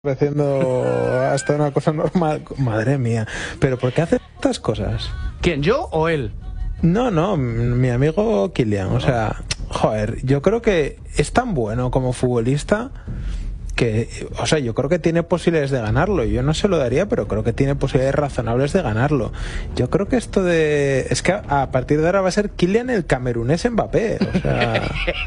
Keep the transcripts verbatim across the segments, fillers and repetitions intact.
Pareciendo hasta una cosa normal. Madre mía, pero ¿por qué hace estas cosas? ¿Quién, yo o él? No, no, mi amigo Kylian. O sea, joder, yo creo que es tan bueno como futbolista que, o sea, yo creo que tiene posibilidades de ganarlo. Yo no se lo daría, pero creo que tiene posibilidades razonables de ganarlo. Yo creo que esto de... Es que a, a partir de ahora va a ser Kylian el camerunés Mbappé. O sea...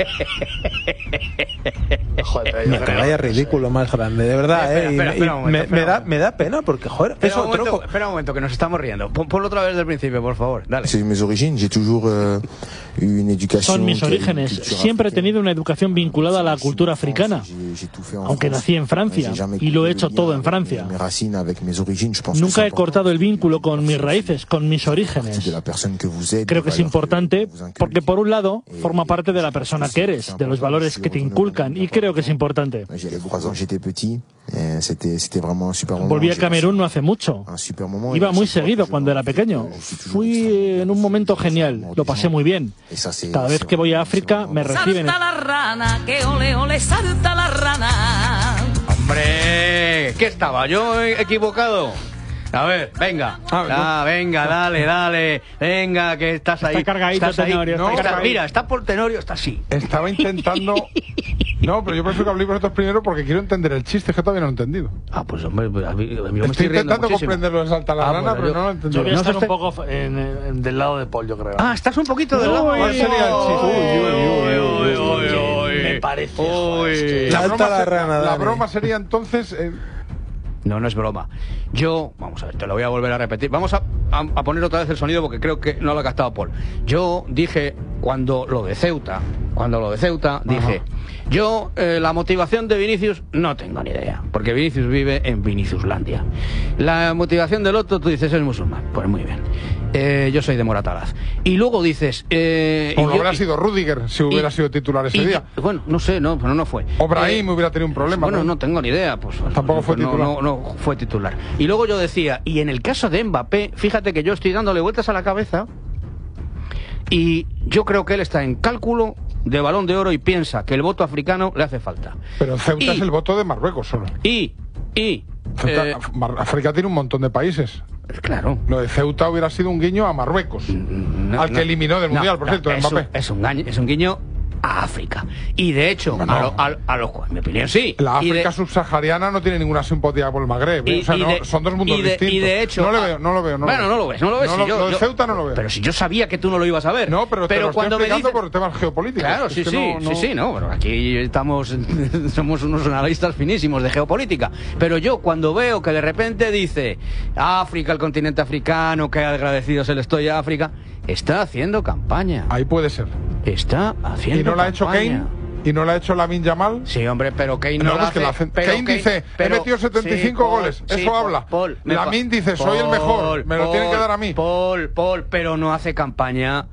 Joder, me que vaya ridículo más grande, de verdad. Espera, eh, espera, y, espera y un momento, me, espera me, da, un me da pena porque, joder, espera es un otro... momento, espera un momento, que nos estamos riendo. Pon, ponlo otra vez del principio, por favor. Dale. C'est mes origines, j'ai toujours euh, eu une éducation. Son mis orígenes. Siempre he tenido una educación vinculada a la cultura africana. Aunque nací en Francia y lo he hecho todo en Francia. Nunca he cortado el vínculo con mis raíces, con mis orígenes. Creo que es importante porque, por un lado, forma parte de la persona que eres, de los valores que te inculcan, y creo que es importante. Volví a Camerún no hace mucho. Iba muy seguido cuando era pequeño. Fui en un momento genial, lo pasé muy bien. Cada vez que voy a África me reciben... Salta la rana, que ole ole salta la rana. Hombre, ¿qué estaba yo equivocado? A ver, venga, ah, venga, dale, dale, venga, que estás ahí. Está cargadito, estás ahí. Tenorio, No, está está, cargadito. mira, está por Tenorio, está así. Estaba intentando... No, pero yo prefiero que habléis vosotros primero porque quiero entender el chiste, que todavía no lo he entendido. Ah, pues hombre, a mí, a mí me Estoy estoy riendo intentando muchísimo. comprenderlo de salta la Ah, rana, bueno, pero yo- no lo he Yo entendido. voy a No estar sé un usted- poco en, en- del lado de Paul, yo creo. Ah, estás un poquito del lado. ¿Cuál sería el chiste? Uy, uy, uy, uy, uy. Me parece, Uy. joder, es que- La Salta broma, la se- rana, la Dani. broma sería entonces... eh, No, no es broma. Yo, vamos a ver, te lo voy a volver a repetir. Vamos a, a, a poner otra vez el sonido porque creo que no lo ha captado Paul. Yo dije, cuando lo de Ceuta, cuando lo de Ceuta, dije, yo, eh, la motivación de Vinicius, no tengo ni idea. Porque Vinicius vive en Viniciuslandia. La motivación del otro, tú dices, es musulmán. Pues muy bien. Eh, yo soy de Moratalaz. Y luego dices... Eh, o y lo yo- hubiera y- sido Rudiger si hubiera y- sido titular ese y- día. Bueno, no sé, no, pero no fue. O Brahim Eh, hubiera tenido un problema. Bueno, ¿no? no tengo ni idea. Pues, Tampoco pues, fue no, titular. No, no fue titular. Y luego yo decía, y en el caso de Mbappé, fíjate que yo estoy dándole vueltas a la cabeza y yo creo que él está en cálculo de Balón de Oro y piensa que el voto africano le hace falta. Pero Ceuta Y- es el voto de Marruecos solo. Y, y, Ceuta- eh, Mar- África tiene un montón de países. claro. Lo de Ceuta hubiera sido un guiño a Marruecos, No, al que no, eliminó del no, Mundial, por no, cierto, es, Mbappé. un, es, un gaño- es un guiño a África. Y de hecho, Bueno. a, lo- a, a los en mi opinión, sí. La Y de- África subsahariana no tiene ninguna simpatía por el Magreb. ¿eh? Y- o sea, y no, de- son dos mundos y de- distintos. y de hecho, no lo ah, veo, no lo veo. No bueno, lo no lo ves, no lo ves. No si lo- yo- lo de yo- Ceuta no lo veo. Pero si yo sabía que tú no lo ibas a ver. No, pero te lo estoy cuando me explicando dices... por temas geopolíticos. Claro, Es sí, que sí, no- no- sí, sí, no, pero aquí estamos, somos unos analistas finísimos de geopolítica. Pero yo cuando veo que de repente dice África, el continente africano, que agradecido se le estoy a África, está haciendo campaña. Ahí puede ser. Está haciendo ¿Y no la ha hecho campaña. Kane? ¿Y no la ha hecho Lamine Yamal? Sí, hombre, pero Kane no, No, la pues hace. que la hacen- pero Kane dice, he metido setenta y cinco sí, Paul, goles. sí, Eso Paul, habla. Paul, me pa- Lamine dice, soy el mejor, me lo tienen que dar a mí. Paul, Paul, pero no hace campaña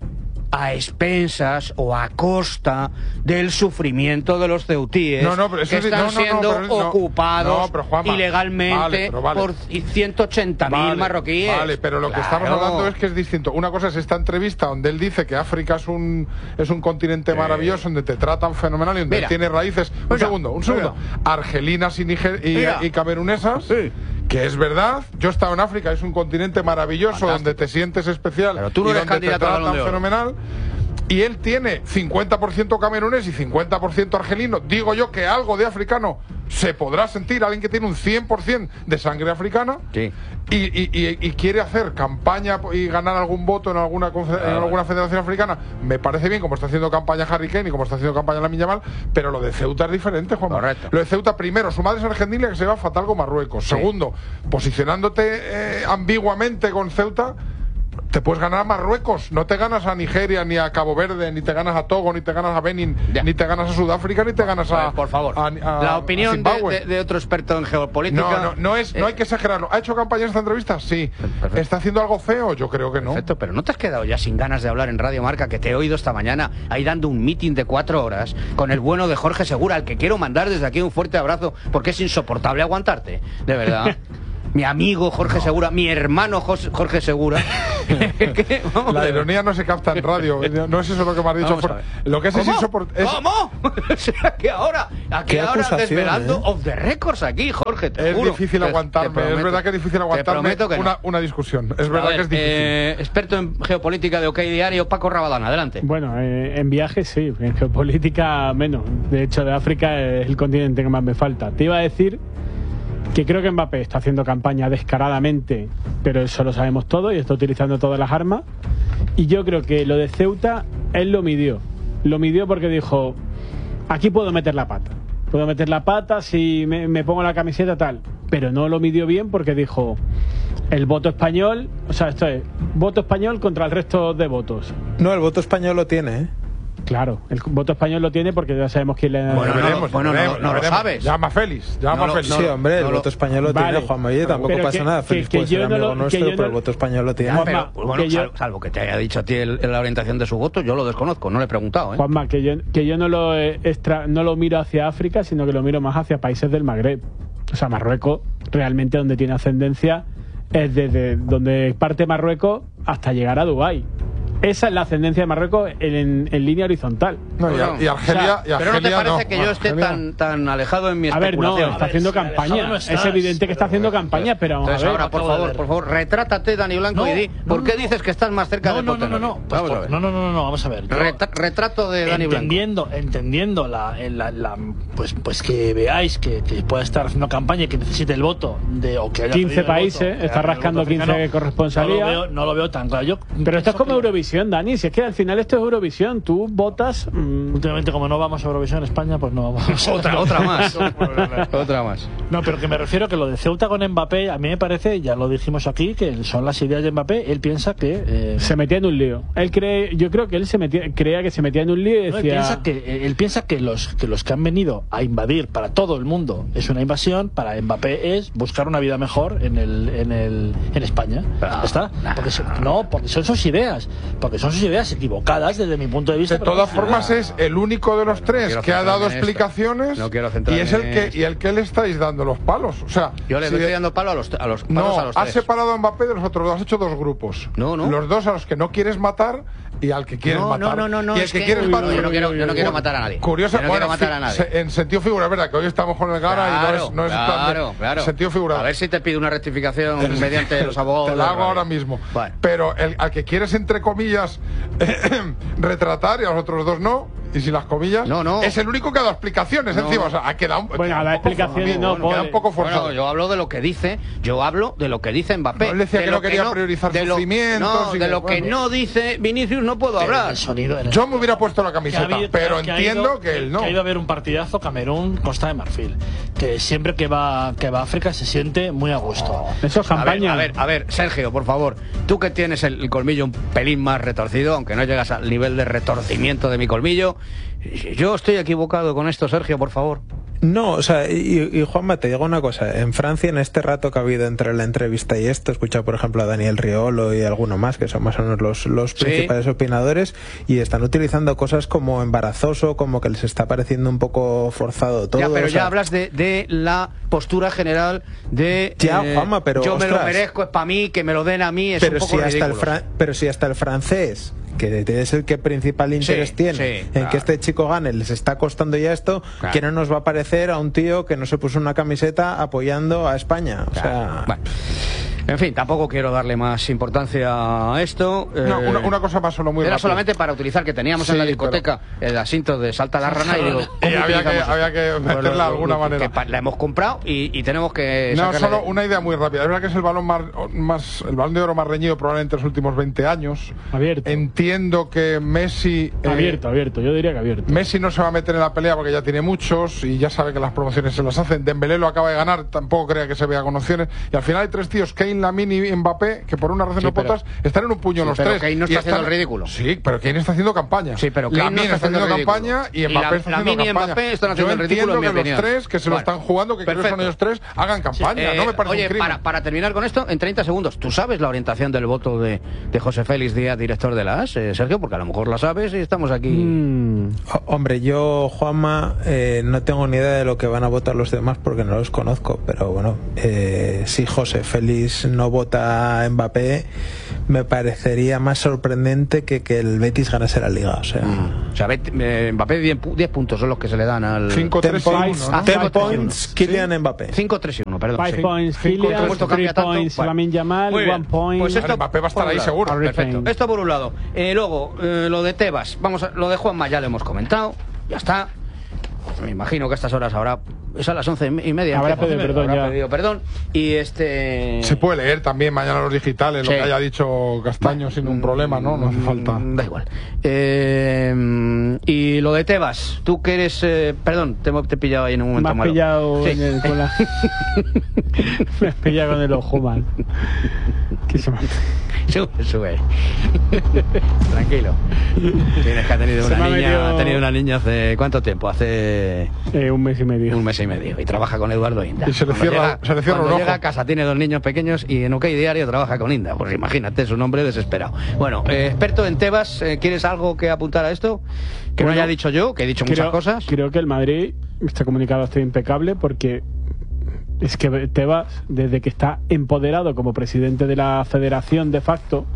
a expensas o a costa del sufrimiento de los ceutíes, No, no, pero eso que sí- están no, no, no, siendo pero no. ocupados No, pero, Juanma, ilegalmente vale, pero vale. por ciento ochenta mil Vale, marroquíes. Vale, pero lo que estamos Claro. hablando es que es distinto. Una cosa es esta entrevista donde él dice que África es un es un continente maravilloso, donde te tratan fenomenal y donde Mira. tiene raíces. Un Mira, segundo, un segundo. Argelinas y, Niger y, Mira. y camerunesas. Sí. Que es verdad, yo he estado en África, es un continente maravilloso Fantástico. donde te sientes especial Pero tú no y eres donde te candidato al Balón tratan de Oro. fenomenal. Y él tiene cincuenta por ciento camerunés y cincuenta por ciento argelino. Digo yo que algo de africano se podrá sentir alguien que tiene un cien por ciento de sangre africana. Sí. Y, y- y- y quiere hacer campaña y ganar algún voto en alguna confe- en alguna federación africana. Me parece bien como está haciendo campaña Harry Kane y como está haciendo campaña Lamine Yamal, pero lo de Ceuta es diferente, Juan. Correcto. Lo de Ceuta, primero, su madre es argentina, que se va fatal con Marruecos. Segundo, posicionándote eh, ambiguamente con Ceuta, te puedes ganar a Marruecos, no te ganas a Nigeria, ni a Cabo Verde, ni te ganas a Togo, ni te ganas a Benin, Ya. ni te ganas a Sudáfrica, ni te ganas a... Pues, por favor, a- a- la a opinión de, Zimbabue. de- de otro experto en geopolítica. No, no, no, es, no eh, hay que exagerarlo. ¿Ha hecho campaña en esta entrevista? Sí. Perfecto. ¿Está haciendo algo feo? Yo creo que no. Perfecto, pero ¿no te has quedado ya sin ganas de hablar en Radio Marca, que te he oído esta mañana ahí dando un meeting de cuatro horas con el bueno de Jorge Segura, al que quiero mandar desde aquí un fuerte abrazo, porque es insoportable aguantarte, de verdad? mi amigo Jorge Segura, mi hermano Jorge Segura. ¿Qué? La ironía no se capta en radio. No es eso lo que me has dicho. For... Lo que es es insoportable. ¿Cómo? O sea, que ahora, aquí ahora desvelando eh? off the records aquí, Jorge. Te es juro. difícil te, aguantarme. te prometo, es verdad que es difícil aguantarme que una, no. una discusión. Es verdad ver, que es difícil. Eh, experto en geopolítica de OK Diario, Paco Rabadán, adelante. Bueno, eh, en viajes sí, en geopolítica menos. De hecho, de África es el continente que más me falta. Te iba a decir que creo que Mbappé está haciendo campaña descaradamente, pero eso lo sabemos todo y está utilizando todas las armas. Y yo creo que lo de Ceuta, él lo midió. Lo midió porque dijo, aquí puedo meter la pata. Puedo meter la pata si me, me pongo la camiseta tal. Pero no lo midió bien porque dijo, el voto español, o sea, esto es, voto español contra el resto de votos. No, el voto español lo tiene, ¿eh? Claro, el voto español lo tiene porque ya sabemos quién le... Bueno, veremos, no, bueno, veremos, no, no lo sabes. Llama a Félix, llama no a lo, Félix. no, sí, hombre, el no, voto español lo vale, tiene, Juanma. Oye, tampoco pero pasa que, nada. que, Félix que puede ser yo no amigo lo, nuestro, que yo pero no, el voto español lo tiene. Ya, pero, Juanma, bueno, que yo, salvo, salvo que te haya dicho a ti el, la orientación de su voto, yo lo desconozco, no le he preguntado, ¿eh? Juanma, que yo, que yo no, lo extra, no lo miro hacia África, sino que lo miro más hacia países del Magreb. O sea, Marruecos, realmente donde tiene ascendencia, es desde donde parte Marruecos hasta llegar a Dubái. Esa es la ascendencia de Marruecos en, en, en línea horizontal. No, y, y Argelia, o sea, y Argelia pero no te parece no, que yo esté Argelia. tan, tan alejado en mi A ver, no, especulación. está haciendo campaña. no estás, es evidente que está haciendo pero- campaña, pero vamos Entonces a ver. ahora, por acabo de favor, ver. por favor, retrátate, Dani Blanco, No, y di, no, ¿por qué no. dices que estás más cerca No, de no, no, no, no, pues Vamos a por- ver. no, no, no, no, vamos a ver. Yo- Retra- retrato de Dani Blanco. entendiendo, entendiendo la, la, la- pues, pues que veáis que, que pueda estar haciendo campaña y que necesite el voto de o que haya quince pedido el países, voto, está que haya rascando el voto africano, quince corresponsalía. No lo veo, no lo veo tan claro. Yo Pero esto es como pienso que- Eurovisión, Dani. Si es que al final esto es Eurovisión, tú votas. mmm, Últimamente, como no vamos a Eurovisión en España, pues no vamos. Otra, otra más. Otra más. No, pero que me refiero que lo de Ceuta con Mbappé, a mí me parece, ya lo dijimos aquí, que son las ideas de Mbappé. Él piensa que. Eh, se metía en un lío. Él cree, yo creo que él se metía, creía que se metía en un lío y no, él decía. piensa que eh, él piensa que los que los que han venido a invadir para todo el mundo es una invasión, para Mbappé es buscar una vida mejor en el en el en España. Ya está. Porque son- no, porque son sus ideas, porque son sus ideas equivocadas desde mi punto de vista. De pero todas no, formas nada. es el único de los no tres quiero que ha dado centrarme en esto. explicaciones No quiero y centrarme es el en que esto. y el que le estáis dando los palos. O sea, Yo le si estoy de- dando palo a los, a los palos no, a los has tres. separado a Mbappé de los otros dos, has hecho dos grupos. No, no. Los dos a los que no quieres matar y al que quieres No, matar. no, no, no, y el es que, que- quieres Uy, matar. uy, yo no quiero- yo no quiero matar a nadie. Curioso, Yo no bueno, quiero matar fi- a nadie. se- en sentido figurado, es verdad que hoy estamos con el Gara y no es, no es tan de- claro, claro. sentido figurado. A ver si te pido una rectificación mediante los abogados. Te la de hago radio. ahora mismo. Bueno. Pero el, al que quieres, entre comillas, retratar y a los otros dos no, y sin las comillas, No, no. es el único que ha dado explicaciones No. encima. O sea, ha quedado un, Bueno, queda a un dar poco explicaciones forzado, no, queda pobre. un poco forzado. Bueno, yo hablo de lo que dice, yo hablo de lo que dice Mbappé. No, él decía de que lo no quería priorizar de lo- sufrimientos No, y de que- lo que bueno. no dice Vinicius no puedo Pero hablar. el sonido en el- Yo me hubiera puesto la que ha camiseta, habido- pero que ha entiendo ido- que él no. Que ha ido a haber un partidazo Camerún-Costa de Marfil. Que siempre que va, que va a África se siente muy a gusto. Eso es A ver, campaña. a ver, a ver, Sergio, por favor, tú que tienes el, el colmillo un pelín más retorcido, aunque no llegas al nivel de retorcimiento de mi colmillo, yo estoy equivocado con esto, Sergio, por favor. No, o sea, y, y Juanma, te digo una cosa. En Francia, en este rato que ha habido entre la entrevista y esto, he escuchado, por ejemplo, a Daniel Riolo y alguno más, que son más o menos los, los Sí. principales opinadores, y están utilizando cosas como embarazoso, como que les está pareciendo un poco forzado todo. Ya, pero o sea, ya hablas de, de la postura general de... Ya, Juanma, pero, Yo me lo ostras. merezco, es para mí, que me lo den a mí, es pero un poco si hasta el ridículo. fran- pero si hasta el francés, que es el que principal interés Sí, tiene sí, en claro. que este chico gane, les está costando ya esto, Claro. que no nos va a parecer a un tío que no se puso una camiseta apoyando a España. O sea, Bueno. En fin, tampoco quiero darle más importancia a esto. No, eh, una, una cosa más solo muy Era rápido. solamente para utilizar que teníamos en Sí, la discoteca el asiento de Salta la rana y digo, Y ¿cómo había que- utilizamos había esto? que Pues meterla lo- de alguna lo- manera. que pa- la hemos comprado y, y tenemos que No, sacarle- solo una idea muy rápida. Es verdad que es el balón más, más el balón de oro más reñido probablemente en los últimos veinte años. Abierto. Entiendo que Messi eh, Abierto, abierto. Yo diría que abierto. Messi no se va a meter en la pelea porque ya tiene muchos y ya sabe que las promociones se las hacen. Dembélé lo acaba de ganar, tampoco crea que se vea con opciones. Y al final hay tres tíos, Keylor Kane, Lamine y Mbappé, que por una razón Sí, no pero- potas, están en un puño Sí, los pero tres. Kane no y está haciendo están- el ridículo. Sí, pero Kane está haciendo campaña. Sí, pero Kane no Lamine está haciendo el ridículo. campaña y Y Mbappé la- está haciendo Lamine y campaña. Mbappé están haciendo Yo el ridículo, en mi entiendo que opinión. los tres que se lo Bueno, están jugando, que creo que perfecto. son ellos tres, hagan campaña. Eh, no me parece oye, un crimen. para, para terminar con esto, en treinta segundos, ¿tú sabes la orientación del voto de, de José Félix Díaz, director de la A S, eh, Sergio? Porque a lo mejor la sabes y estamos aquí. Mm, O- Hombre, yo, Juanma, eh, no tengo ni idea de lo que van a votar los demás porque no los conozco, pero bueno, eh, si José Félix no vota a Mbappé, me parecería más sorprendente que que el Betis ganase la Liga. O sea, O sea, Bet- eh, Mbappé diez puntos son los que se le dan al... cinco ten tres y uno, points, ¿no? Ah, ten cinco, tres y uno. points, Kylian Mbappé. cinco tres y uno, perdón. Five sí. points, Cinco, Kylian, tres, esto three cambia tanto. points, Vale. Lamine Yamal, Muy bien. one point. Pues esto, Mbappé va a estar por un ahí lado. seguro. Harry Perfecto. Kane. Esto por un lado. Eh, luego, eh, lo de Tebas. Vamos a, lo de Juanma ya lo hemos comentado. Ya está. Me imagino que a estas horas habrá... Es a las once y media. Habrá empieza. pedido perdón Habrá ya. pedido perdón. Y este... Se puede leer también mañana los digitales, Sí. lo que haya dicho Castaño sin un problema, ¿no? No hace falta. Mm, Da igual. Eh, y lo de Tebas, tú que eres... eh, perdón, te, te he pillado ahí en un Me momento has malo. pillado Sí. en el- con la... Me has pillado con el ojo mal. Que se me- Sube, sube. Tranquilo. Tienes que ha tenido Se una me ha niña, metido- ha tenido una niña hace ¿cuánto tiempo? Hace Eh, un mes y medio. un mes y medio y trabaja con Eduardo Inda. Y se le Cuando cierra- llega, se le cierra cuando un ojo. llega a casa tiene dos niños pequeños y en OK Diario trabaja con Inda. Pues imagínate, es un hombre desesperado. Bueno, eh, experto en Tebas, eh, ¿quieres algo que apuntar a esto? Que no Bueno, haya dicho yo, que he dicho muchas Creo, cosas. creo que el Madrid, este comunicado está impecable porque es que Tebas, desde que está empoderado como presidente de la federación de facto,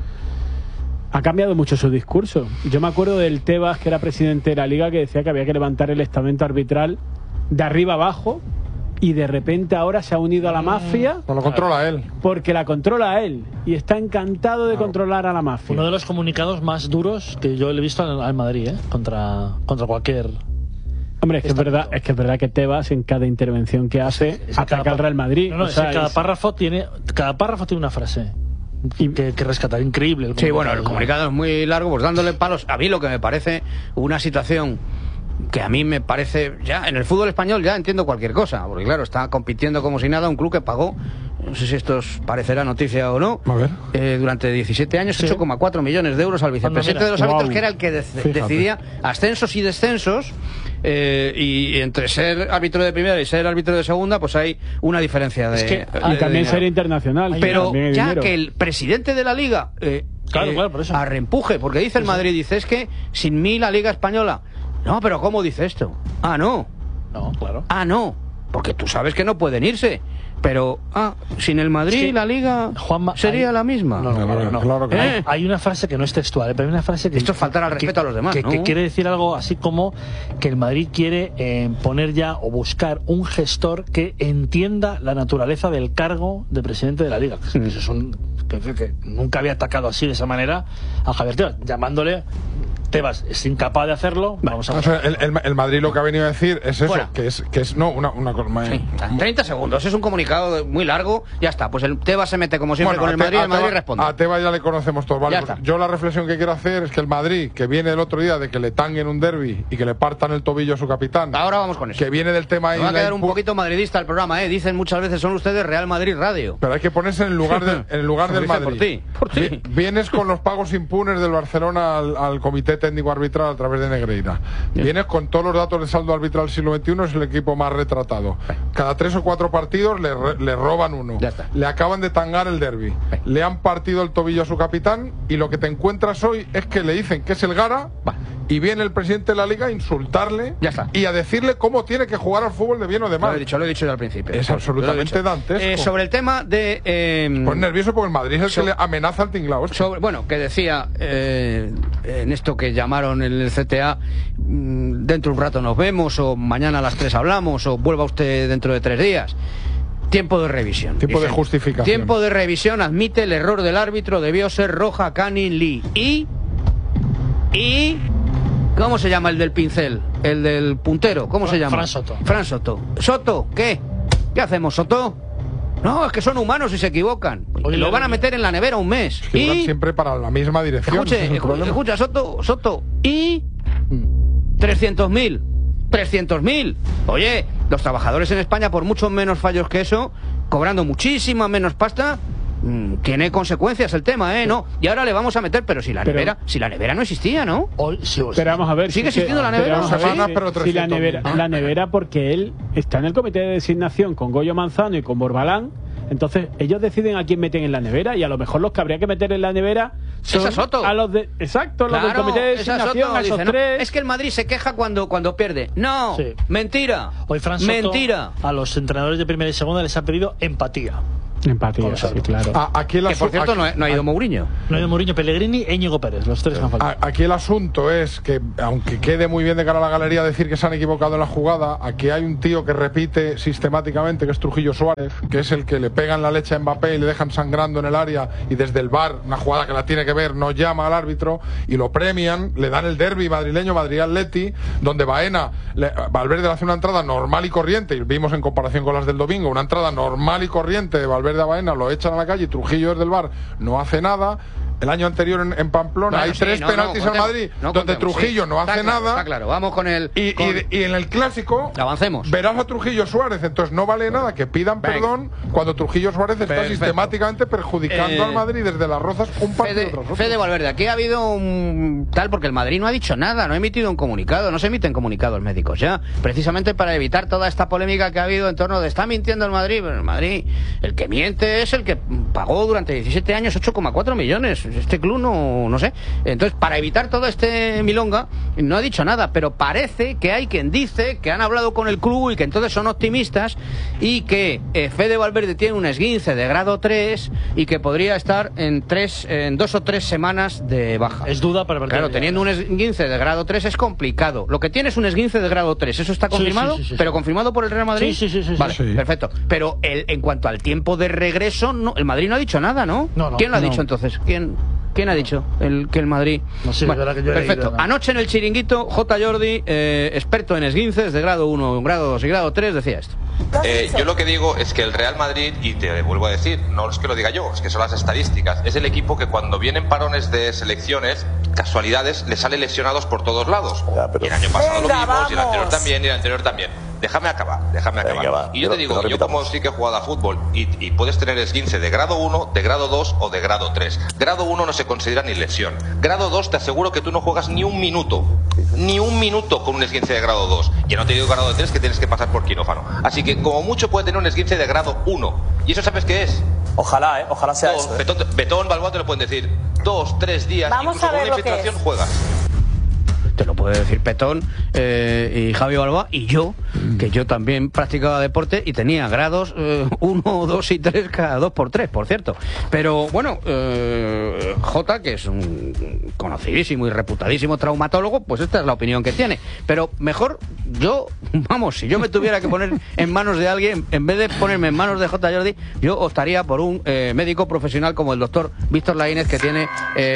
ha cambiado mucho su discurso. Yo me acuerdo del Tebas, que era presidente de la Liga, que decía que había que levantar el estamento arbitral de arriba abajo, y de repente ahora se ha unido a la mafia No lo controla él. porque la controla él y está encantado de controlar a la mafia. Uno de los comunicados más duros que yo le he visto al, al Madrid, ¿eh? Contra, contra cualquier... Hombre, es que es, Está verdad, claro. es que es verdad que Tebas en cada intervención que hace Es que ataca cada al Real Madrid. No, no, O es sea, que cada es- párrafo tiene cada párrafo tiene una frase Y- que, que rescatar. Increíble. El Sí, bueno, el comunicado. comunicado es muy largo, pues dándole palos. A mí lo que me parece una situación que a mí me parece, ya en el fútbol español ya entiendo cualquier cosa, porque claro, está compitiendo como si nada un club que pagó, no sé si esto os parecerá noticia o no, A ver. eh, durante diecisiete años Sí. ocho coma cuatro millones de euros al vicepresidente mira. de los árbitros, Guau. que era el que dec- Fíjate. decidía ascensos y descensos, eh, y entre ser árbitro de primera y ser árbitro de segunda, pues hay una diferencia de... Es que- de y también dinero. ser internacional. Pero también hay ya dinero. que el presidente de la liga eh, Claro, eh, claro, por eso. a reempuje, porque dice el Madrid, dice, es que sin mí la liga española... No, pero ¿cómo dice esto? Ah, no. No, claro. Ah, no. Porque tú sabes que no pueden irse. Pero, ah, sin el Madrid Es que, la liga Juanma, sería hay- la misma. No, no, claro, no. Claro que no. ¿Eh? Hay una frase que no es textual, ¿eh? Pero hay una frase que... Esto es faltar al que- respeto a los demás, que, ¿no? que quiere decir algo así como que el Madrid quiere eh, poner ya o buscar un gestor que entienda la naturaleza del cargo de presidente de la Liga. Que eso es un... Que, que- que nunca había atacado así de esa manera a Javier Tebas, llamándole... Tebas es incapaz de hacerlo, vamos a O sea, el, el- el Madrid lo que ha venido a decir es eso, Fuera. que es, que es no una, una cosa. Sí, treinta segundos, es un comunicado muy largo, ya está. Pues el Tebas se mete como siempre Bueno, con el a Te- Madrid y a el Madrid Tebas- responde. A Tebas ya le conocemos todos. Vale, Ya pues está. yo la reflexión que quiero hacer es que el Madrid, que viene el otro día de que le tanguen un derbi y que le partan el tobillo a su capitán, Ahora vamos con eso. que viene del tema Me ahí va a la quedar un impu- poquito madridista el programa, ¿eh? Dicen muchas veces, son ustedes Real Madrid Radio. Pero hay que ponerse en el lugar, del- en el lugar Lo del dice Madrid. por ti, por ti. Vi- Vienes con los pagos impunes del Barcelona al, al Comité Técnico Arbitral a través de Negreira. Vienes con todos los datos de saldo arbitral del siglo veintiuno, es el equipo más retratado. Cada tres o cuatro partidos le, re- le roban uno. Ya está. Le acaban de tangar el derby. Le han partido el tobillo a su capitán y lo que te encuentras hoy es que le dicen que es el Gara Vale. y viene el presidente de la liga a insultarle Ya está. y a decirle cómo tiene que jugar al fútbol de bien o de Lo mal. he dicho, lo he dicho ya al principio. Es Lo he absolutamente dicho. dantesco. Eh, sobre el tema de... eh, Pues nervioso porque el Madrid es el So- que le amenaza al tinglao. este. sobre, bueno, que decía eh, en esto que llamaron en el C T A, mm, dentro de un rato nos vemos, o mañana a las tres hablamos, o vuelva usted dentro de tres días. Tiempo de revisión. Tiempo de Dicen. justificación. Tiempo de revisión, admite el error del árbitro, debió ser roja Canin Lee. Y... Y... ¿Cómo se llama el del pincel? El del puntero, ¿cómo se Fran- llama? Fran Soto. Fran Soto. Soto, ¿qué? ¿Qué hacemos, Soto? No, es que son humanos y se equivocan. Oye, Lo le- van a meter en la nevera un mes. Que van Y... siempre para la misma dirección. ese Escuche, es el escu- problema. escucha, Soto, Soto. Y... trescientos mil. trescientos mil. Oye, los trabajadores en España, por mucho menos fallos que eso, cobrando muchísima menos pasta, mm, tiene consecuencias el tema, ¿eh? No, y ahora le vamos a meter, pero si la Pero- nevera, si la nevera no existía, ¿no? O- sí, o sí. Pero vamos a ver. ¿Sigue si- existiendo la pero nevera? vamos a ver Semanas, si- pero si la trescientos mil. nevera, la nevera porque él está en el comité de designación con Goyo Manzano y con Borbalán. Entonces, ellos deciden a quién meten en la nevera y a lo mejor los que habría que meter en la nevera son Esa Soto. a los de. Exacto, los del Claro, comité de esa designación, Soto a esos dice, no, tres. es que el Madrid se queja cuando, cuando pierde. No, Sí. mentira. Hoy Fran Soto mentira. a los entrenadores de primera y segunda les ha pedido empatía. Empatía, Con sí, Soto. claro. A- aquí el Que por asu- cierto aquí- no, ha- no ha ido Mourinho. No hay de Mourinho, Pellegrini e Íñigo Pérez, los tres han faltado. A- Aquí el asunto es que, aunque quede muy bien de cara a la galería decir que se han equivocado en la jugada, aquí hay un tío que repite sistemáticamente, que es Trujillo Suárez, que es el que le pegan la leche a Mbappé y le dejan sangrando en el área, y desde el V A R, una jugada que la tiene que ver, no llama al árbitro y lo premian, le dan el derbi madrileño, Madrid-Atleti, donde Baena, le- Valverde le hace una entrada normal y corriente, y vimos en comparación con las del domingo, una entrada normal y corriente de Valverde a Baena, lo echan a la calle y Trujillo desde el V A R no hace nada. El año anterior en, en Pamplona Bueno, hay sí, tres no, penaltis no, al contemos, Madrid, no donde contemos, Trujillo sí. no Está hace claro, nada. Está claro, vamos con el. Y, con- y- y en el clásico Avancemos. verás a Trujillo Suárez, entonces no vale nada que pidan Venga. perdón cuando Trujillo Suárez está Perfecto. sistemáticamente perjudicando Eh, al Madrid desde las Rozas un partido Fede, tras otro. Fede Valverde, aquí ha habido un tal porque el Madrid no ha dicho nada, no ha emitido un comunicado, no se emiten comunicados médicos ya, precisamente para evitar toda esta polémica que ha habido en torno de está mintiendo el Madrid, pero el Madrid, el que miente es el que pagó durante diecisiete años ocho coma cuatro millones, este club no, no sé, entonces para evitar todo este milonga no ha dicho nada, pero parece que hay quien dice que han hablado con el club y que entonces son optimistas y que eh, Fede Valverde tiene un esguince de grado tres y que podría estar en tres, en dos o tres semanas de baja. Es duda para Claro, teniendo un esguince de grado tres es complicado. Lo que tiene es un esguince de grado tres, ¿eso está Sí, confirmado? sí, sí, sí, ¿Pero sí. confirmado por el Real Madrid? Sí, sí, sí, sí, Vale, sí. perfecto. Pero el, en cuanto al tiempo de regreso, no, el Madrid no ha dicho nada, ¿no? No, no, ¿Quién lo ha no. dicho entonces? ¿Quién, quién ha dicho el, que el Madrid...? No sé, Bueno, de verdad que yo he perfecto. leído, ¿no? Anoche en el chiringuito, J. Jordi, eh, experto en esguinces de grado uno, grado dos y grado tres, decía esto. Eh, yo lo que digo es que el Real Madrid, y te vuelvo a decir, no es que lo diga yo, es que son las estadísticas, es el equipo que cuando vienen parones de selecciones, casualidades, le salen lesionados por todos lados. Ya, pero- Y el año pasado Venga, lo vimos, y el anterior vamos. también, y el anterior también. Déjame acabar, déjame Venga, acabar. va, Y yo que te no- digo, que no yo como repitamos. sí que he jugado a fútbol, y, y puedes tener esguince de grado uno, de grado dos o de grado tres. Grado uno no se considera ni lesión. Grado dos te aseguro que tú no juegas ni un minuto, ni un minuto con un esguince de grado dos. Ya no te digo grado tres que tienes que pasar por quirófano. Así que como mucho puede tener un esguince de grado uno. ¿Y eso sabes qué es? Ojalá, ¿eh? Ojalá sea Dos, eso. ¿eh? Betón, Betón, Balboa te lo pueden decir. Dos, tres días, Vamos incluso a ver con una lo que infiltración es. juegas. Te lo puede decir Petón eh, y Javi Balboa y yo, que yo también practicaba deporte y tenía grados eh, uno, dos y tres cada dos por tres, por cierto. Pero bueno, eh, Jota, que es un conocidísimo y reputadísimo traumatólogo, pues esta es la opinión que tiene. Pero mejor yo, vamos, si yo me tuviera que poner en manos de alguien, en vez de ponerme en manos de J. Jordi, yo optaría por un eh, médico profesional como el doctor Víctor Laínez, que tiene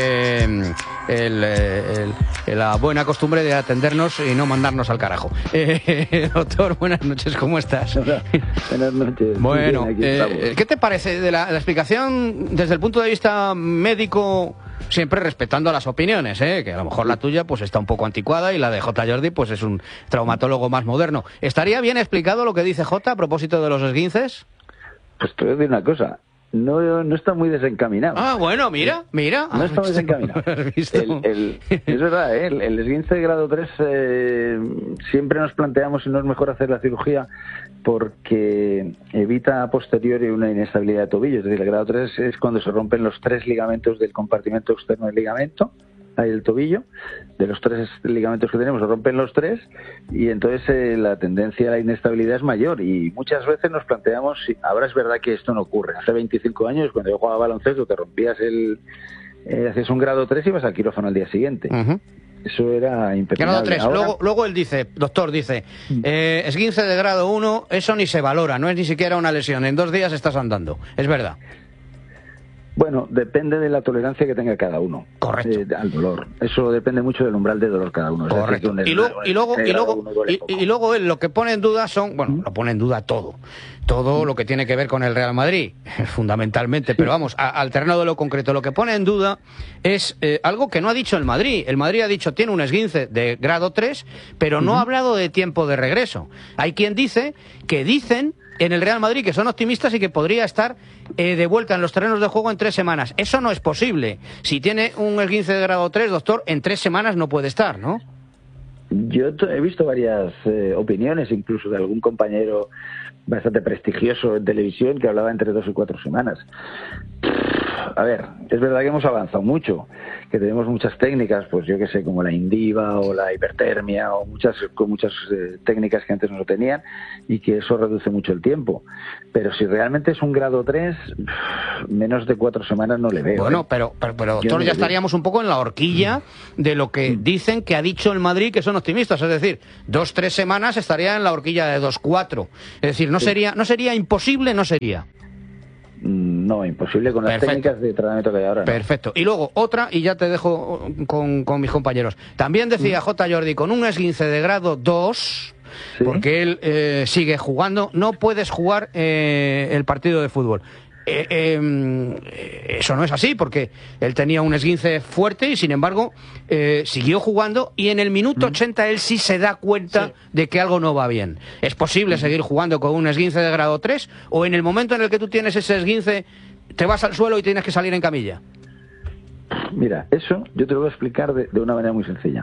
eh, el, eh, el- la buena costumbre de atendernos y no mandarnos al carajo. Eh, doctor, buenas noches, ¿cómo estás? Buenas noches. Bueno, Muy bien, aquí eh, estamos. ¿qué te parece de la, la explicación desde el punto de vista médico, siempre respetando las opiniones, eh? Que a lo mejor la tuya pues está un poco anticuada y la de J. Jordi pues es un traumatólogo más moderno? ¿Estaría bien explicado lo que dice J a propósito de los esguinces? Pues te voy a decir una cosa. No, no está muy desencaminado. Ah, bueno, mira, mira. No está muy ¿Has visto? desencaminado. ¿Has visto? El, el- es verdad, ¿eh? el, el esguince de grado tres eh, siempre nos planteamos si no es mejor hacer la cirugía porque evita a posteriori una inestabilidad de tobillo. Es decir, el grado tres es cuando se rompen los tres ligamentos del compartimento externo del ligamento, ahí el tobillo. De los tres ligamentos que tenemos se rompen los tres y entonces eh, la tendencia a la inestabilidad es mayor y muchas veces nos planteamos si ahora es verdad que esto no ocurre. Hace veinticinco años cuando yo jugaba baloncesto te rompías el eh, hacías un grado tres y ibas al quirófano al día siguiente. Ujú. Eso era impepinable. Grado tres. Ahora- Luego, luego él dice, doctor, dice, eh, esguince de grado uno, eso ni se valora, no es ni siquiera una lesión. En dos días estás andando. Es verdad. Bueno, depende de la tolerancia que tenga cada uno. Correcto. eh, al dolor. Eso depende mucho del umbral de dolor cada uno. Es decir, Correcto. que un Y luego, y luego, esguince de y grado luego, uno duele y, poco. y luego él lo que pone en duda son, bueno, lo pone en duda todo. todo lo que tiene que ver con el Real Madrid, fundamentalmente. Pero vamos, a, al terreno de lo concreto, lo que pone en duda es eh, algo que no ha dicho el Madrid. El Madrid ha dicho tiene un esguince de grado tres, pero no uh-huh. ha hablado de tiempo de regreso. Hay quien dice que dicen en el Real Madrid que son optimistas y que podría estar eh, de vuelta en los terrenos de juego en tres semanas. Eso no es posible. Si tiene un esguince de grado tres, doctor, en tres semanas no puede estar, ¿no? Yo he visto varias eh, opiniones, incluso de algún compañero bastante prestigioso en televisión, que hablaba entre dos y cuatro semanas. A ver, es verdad que hemos avanzado mucho, que tenemos muchas técnicas, pues yo que sé, como la indiva o la hipertermia, o muchas con muchas eh, técnicas que antes no lo tenían, y que eso reduce mucho el tiempo. Pero si realmente es un grado tres, menos de cuatro semanas no le veo. Bueno, ¿eh? pero, pero, pero doctor, no ya estaríamos un poco en la horquilla de lo que dicen que ha dicho el Madrid, que son optimistas. Es decir, dos, tres semanas estaría en la horquilla de dos, cuatro. Es decir, no, sí. sería, no sería imposible, no sería. No, imposible con las Perfecto. técnicas de tratamiento que hay ahora. ¿no? Perfecto. Y luego otra, y ya te dejo con, con mis compañeros. También decía J. Jordi, con un esguince de grado dos, ¿sí? porque él eh, sigue jugando, no puedes jugar eh, el partido de fútbol. Eh, eh, eso no es así, porque él tenía un esguince fuerte y sin embargo eh, siguió jugando, y en el minuto mm. ochenta él sí se da cuenta sí. de que algo no va bien. ¿Es posible mm. seguir jugando con un esguince de grado tres, o en el momento en el que tú tienes ese esguince te vas al suelo y tienes que salir en camilla? Mira, eso yo te lo voy a explicar de, de una manera muy sencilla.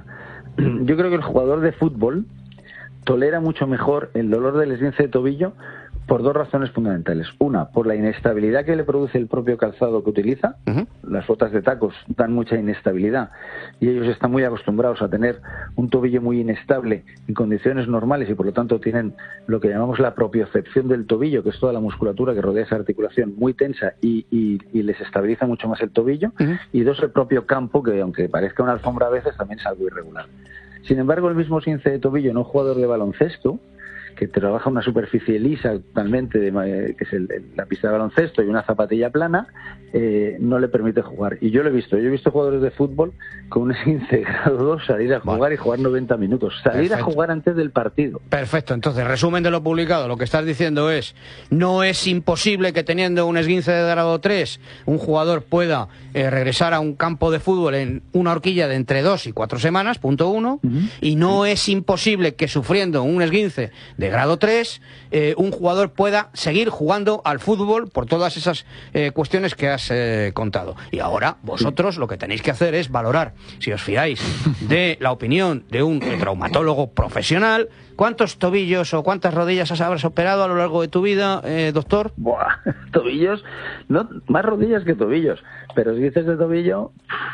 Yo creo que el jugador de fútbol tolera mucho mejor el dolor del esguince de tobillo por dos razones fundamentales. Una, por la inestabilidad que le produce el propio calzado que utiliza. Uh-huh. Las botas de tacos dan mucha inestabilidad y ellos están muy acostumbrados a tener un tobillo muy inestable en condiciones normales, y por lo tanto tienen lo que llamamos la propiocepción del tobillo, que es toda la musculatura que rodea esa articulación muy tensa y, y, y les estabiliza mucho más el tobillo. Uh-huh. Y dos, el propio campo, que aunque parezca una alfombra a veces también es algo irregular. Sin embargo, el mismo esguince de tobillo en un jugador de baloncesto, que trabaja una superficie lisa totalmente, de, que es el, el, la pista de baloncesto y una zapatilla plana, eh, no le permite jugar. Y yo lo he visto, yo he visto jugadores de fútbol con un esguince grado dos salir a jugar, bueno, y jugar noventa minutos, salir Perfecto. a jugar antes del partido. Perfecto, entonces, resumen de lo publicado, lo que estás diciendo es, no es imposible que teniendo un esguince de grado tres, un jugador pueda eh, regresar a un campo de fútbol en una horquilla de entre dos y cuatro semanas, punto uno, uh-huh. y no es imposible que sufriendo un esguince de grado tres, eh, un jugador pueda seguir jugando al fútbol por todas esas eh, cuestiones que has eh, contado. Y ahora vosotros lo que tenéis que hacer es valorar, si os fiáis de la opinión de un traumatólogo profesional, ¿cuántos tobillos o cuántas rodillas has habrás operado a lo largo de tu vida, eh, doctor? Buah, tobillos, no, más rodillas que tobillos, pero si dices de tobillo...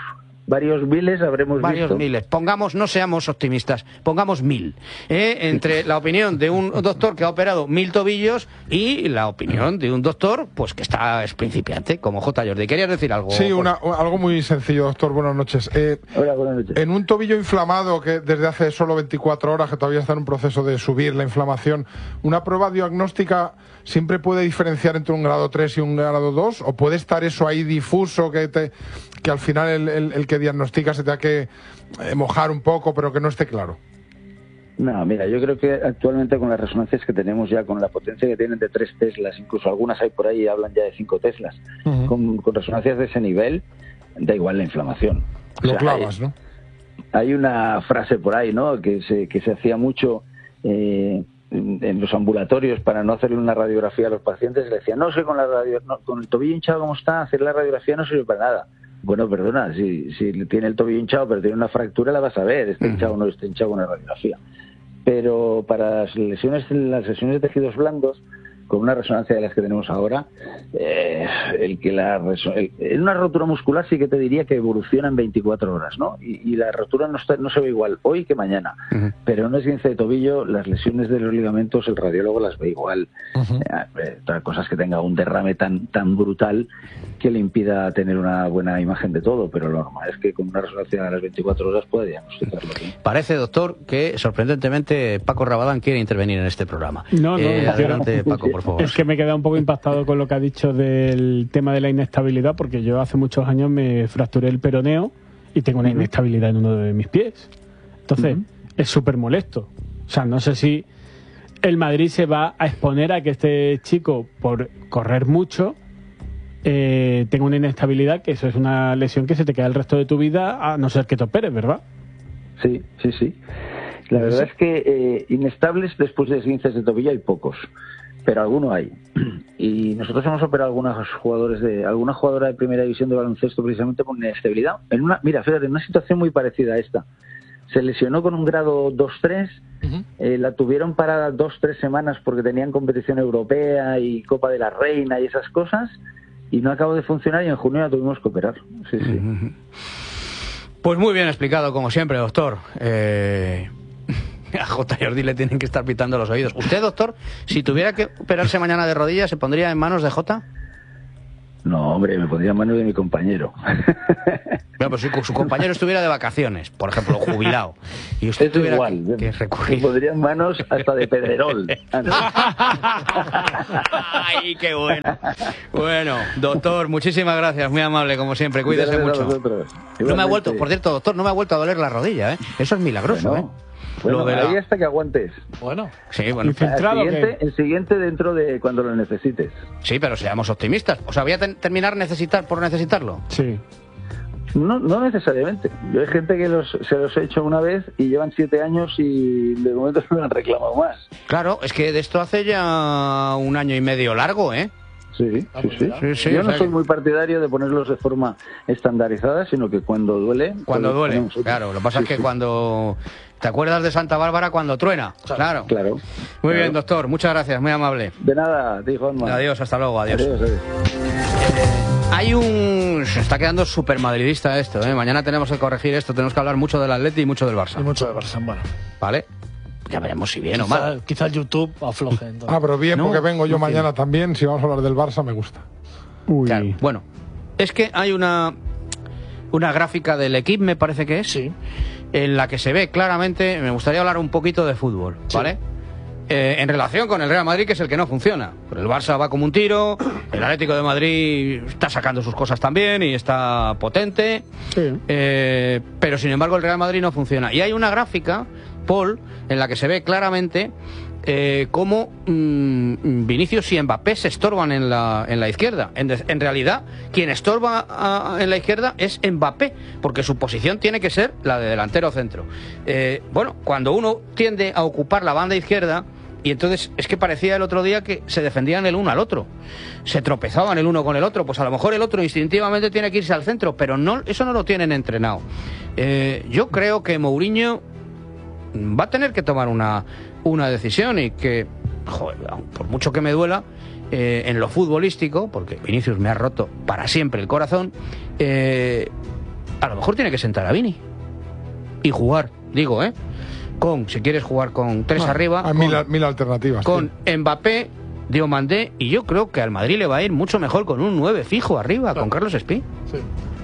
Varios miles habremos Varios visto. miles. Pongamos, no seamos optimistas, pongamos mil. ¿eh? Entre la opinión de un doctor que ha operado mil tobillos y la opinión de un doctor pues que está es principiante, como J. Jordi. ¿Querías decir algo? Sí, una, algo muy sencillo, doctor. Buenas noches. Eh, Hola, buenas noches. En un tobillo inflamado que desde hace solo veinticuatro horas, que todavía está en un proceso de subir la inflamación, ¿una prueba diagnóstica siempre puede diferenciar entre un grado tres y un grado dos? ¿O puede estar eso ahí difuso que te... que al final el, el, el que diagnostica se tenga que eh, mojar un poco, pero que no esté claro? No, mira, yo creo que actualmente con las resonancias que tenemos ya, con la potencia que tienen de tres teslas, incluso algunas hay por ahí hablan ya de cinco teslas, uh-huh. con, con resonancias de ese nivel, da igual la inflamación. Lo o sea, clavas, hay, ¿no? Hay una frase por ahí, ¿no?, que se, que se hacía mucho eh, en, en los ambulatorios para no hacerle una radiografía a los pacientes. Le decían, no, es que con, la radio, no, con el tobillo hinchado como está, hacer la radiografía no sirve para nada. Bueno, perdona, si, si tiene el tobillo hinchado pero tiene una fractura, la vas a ver, está hinchado o no está hinchado con una radiografía. Pero para las lesiones, las lesiones de tejidos blandos, con una resonancia de las que tenemos ahora, eh, el que la el, en una rotura muscular sí que te diría que evoluciona en veinticuatro horas, ¿no? Y, y la rotura no, está, no se ve igual hoy que mañana. Uh-huh. Pero en un esguince de tobillo, las lesiones de los ligamentos, el radiólogo las ve igual. Uh-huh. Eh, eh, cosas que tenga un derrame tan tan brutal que le impida tener una buena imagen de todo, pero lo normal es que con una resonancia a las veinticuatro horas puede diagnosticarlo bien. Parece, doctor, que sorprendentemente Paco Rabadán quiere intervenir en este programa. No, no, eh, no adelante, Paco, por favor. Es que me he quedado un poco impactado con lo que ha dicho del tema de la inestabilidad, porque yo hace muchos años me fracturé el peroneo y tengo una inestabilidad en uno de mis pies. Entonces, uh-huh. es súper molesto. O sea, no sé si el Madrid se va a exponer a que este chico, por correr mucho, eh, tenga una inestabilidad, que eso es una lesión que se te queda el resto de tu vida, a no ser que te operes, ¿verdad? Sí, sí, sí. La verdad ¿Sí? es que eh, inestables después de esguinces de tobillo hay pocos, pero alguno hay. Y nosotros hemos operado algunos jugadores de alguna jugadora de primera división de baloncesto precisamente por inestabilidad. En una, mira, fíjate, en una situación muy parecida a esta. Se lesionó con un grado dos tres, uh-huh. eh, la tuvieron parada dos tres semanas porque tenían competición europea y Copa de la Reina y esas cosas, y no acabó de funcionar y en junio la tuvimos que operar. Sí, sí. Uh-huh. Pues muy bien explicado, como siempre, doctor. Eh... A J. Jordi le tienen que estar pitando los oídos. ¿Usted, doctor, si tuviera que operarse mañana de rodillas, se pondría en manos de J? No, hombre, me pondría en manos de mi compañero. Bueno, pues si su compañero estuviera de vacaciones, por ejemplo, jubilado, y usted es tuviera igual, que, que recurrir... Me pondría en manos hasta de Pedrerol. ¡Ay, qué bueno! Bueno, doctor, muchísimas gracias, muy amable, como siempre, cuídese mucho. No me ha vuelto, por cierto, doctor, no me ha vuelto a doler la rodilla, ¿eh? Eso es milagroso, bueno. ¿eh? Bueno, de la... ahí hasta que aguantes. Bueno, sí, bueno. El siguiente, el siguiente dentro de cuando lo necesites. Sí, pero seamos optimistas. O sea, voy a ten terminar necesitar por necesitarlo. Sí. No, no necesariamente. Yo hay gente que los, se los he hecho una vez y llevan siete años y de momento no me han reclamado más. Claro, es que de esto hace ya un año y medio largo, ¿eh? Sí, sí, sí. sí, sí. Yo no soy muy partidario de ponerlos de forma estandarizada, sino que cuando duele... Cuando duele, claro. Lo que pasa sí, es que sí. cuando... ¿Te acuerdas de Santa Bárbara cuando truena? Claro. Claro. Muy claro. bien, doctor. Muchas gracias. Muy amable. De nada, dijo Juanma. Adiós, hasta luego. Adiós. Adiós, adiós. Hay un... Se está quedando súper madridista esto, ¿eh? Mañana tenemos que corregir esto. Tenemos que hablar mucho del Atleti y mucho del Barça. Y mucho del Barça, bueno. ¿Vale? Ya veremos si bien quizá, o mal. Quizá el YouTube afloje. Entonces. Ah, pero bien, no, porque vengo yo no mañana tiene. también. Si vamos a hablar del Barça, me gusta. Uy. Claro. Bueno, es que hay una... Una gráfica del equipo, me parece que es. Sí. En la que se ve claramente, me gustaría hablar un poquito de fútbol, ¿vale? Sí. Eh, en relación con el Real Madrid, que es el que no funciona. Pero el Barça va como un tiro, el Atlético de Madrid está sacando sus cosas también y está potente, sí. eh, pero sin embargo el Real Madrid no funciona. Y hay una gráfica, Paul, en la que se ve claramente eh, cómo mmm, Vinicius y Mbappé se estorban en la, en la izquierda. En, de, en realidad, quien estorba a, en la izquierda es Mbappé, porque su posición tiene que ser la de delantero centro. Eh, bueno, cuando uno tiende a ocupar la banda izquierda, y entonces es que parecía el otro día que se defendían el uno al otro, se tropezaban el uno con el otro, pues a lo mejor el otro instintivamente tiene que irse al centro, pero no, eso no lo tienen entrenado. Eh, yo creo que Mourinho va a tener que tomar una, una decisión y que, joder, por mucho que me duela, eh, en lo futbolístico, porque Vinicius me ha roto para siempre el corazón, eh, a lo mejor tiene que sentar a Vini y jugar, digo, ¿eh? Con, si quieres jugar con tres no, arriba, hay con, mil, mil alternativas. Con sí. Mbappé, Diomandé, y yo creo que al Madrid le va a ir mucho mejor con un nueve fijo arriba, claro. Con Carlos Espí. Sí.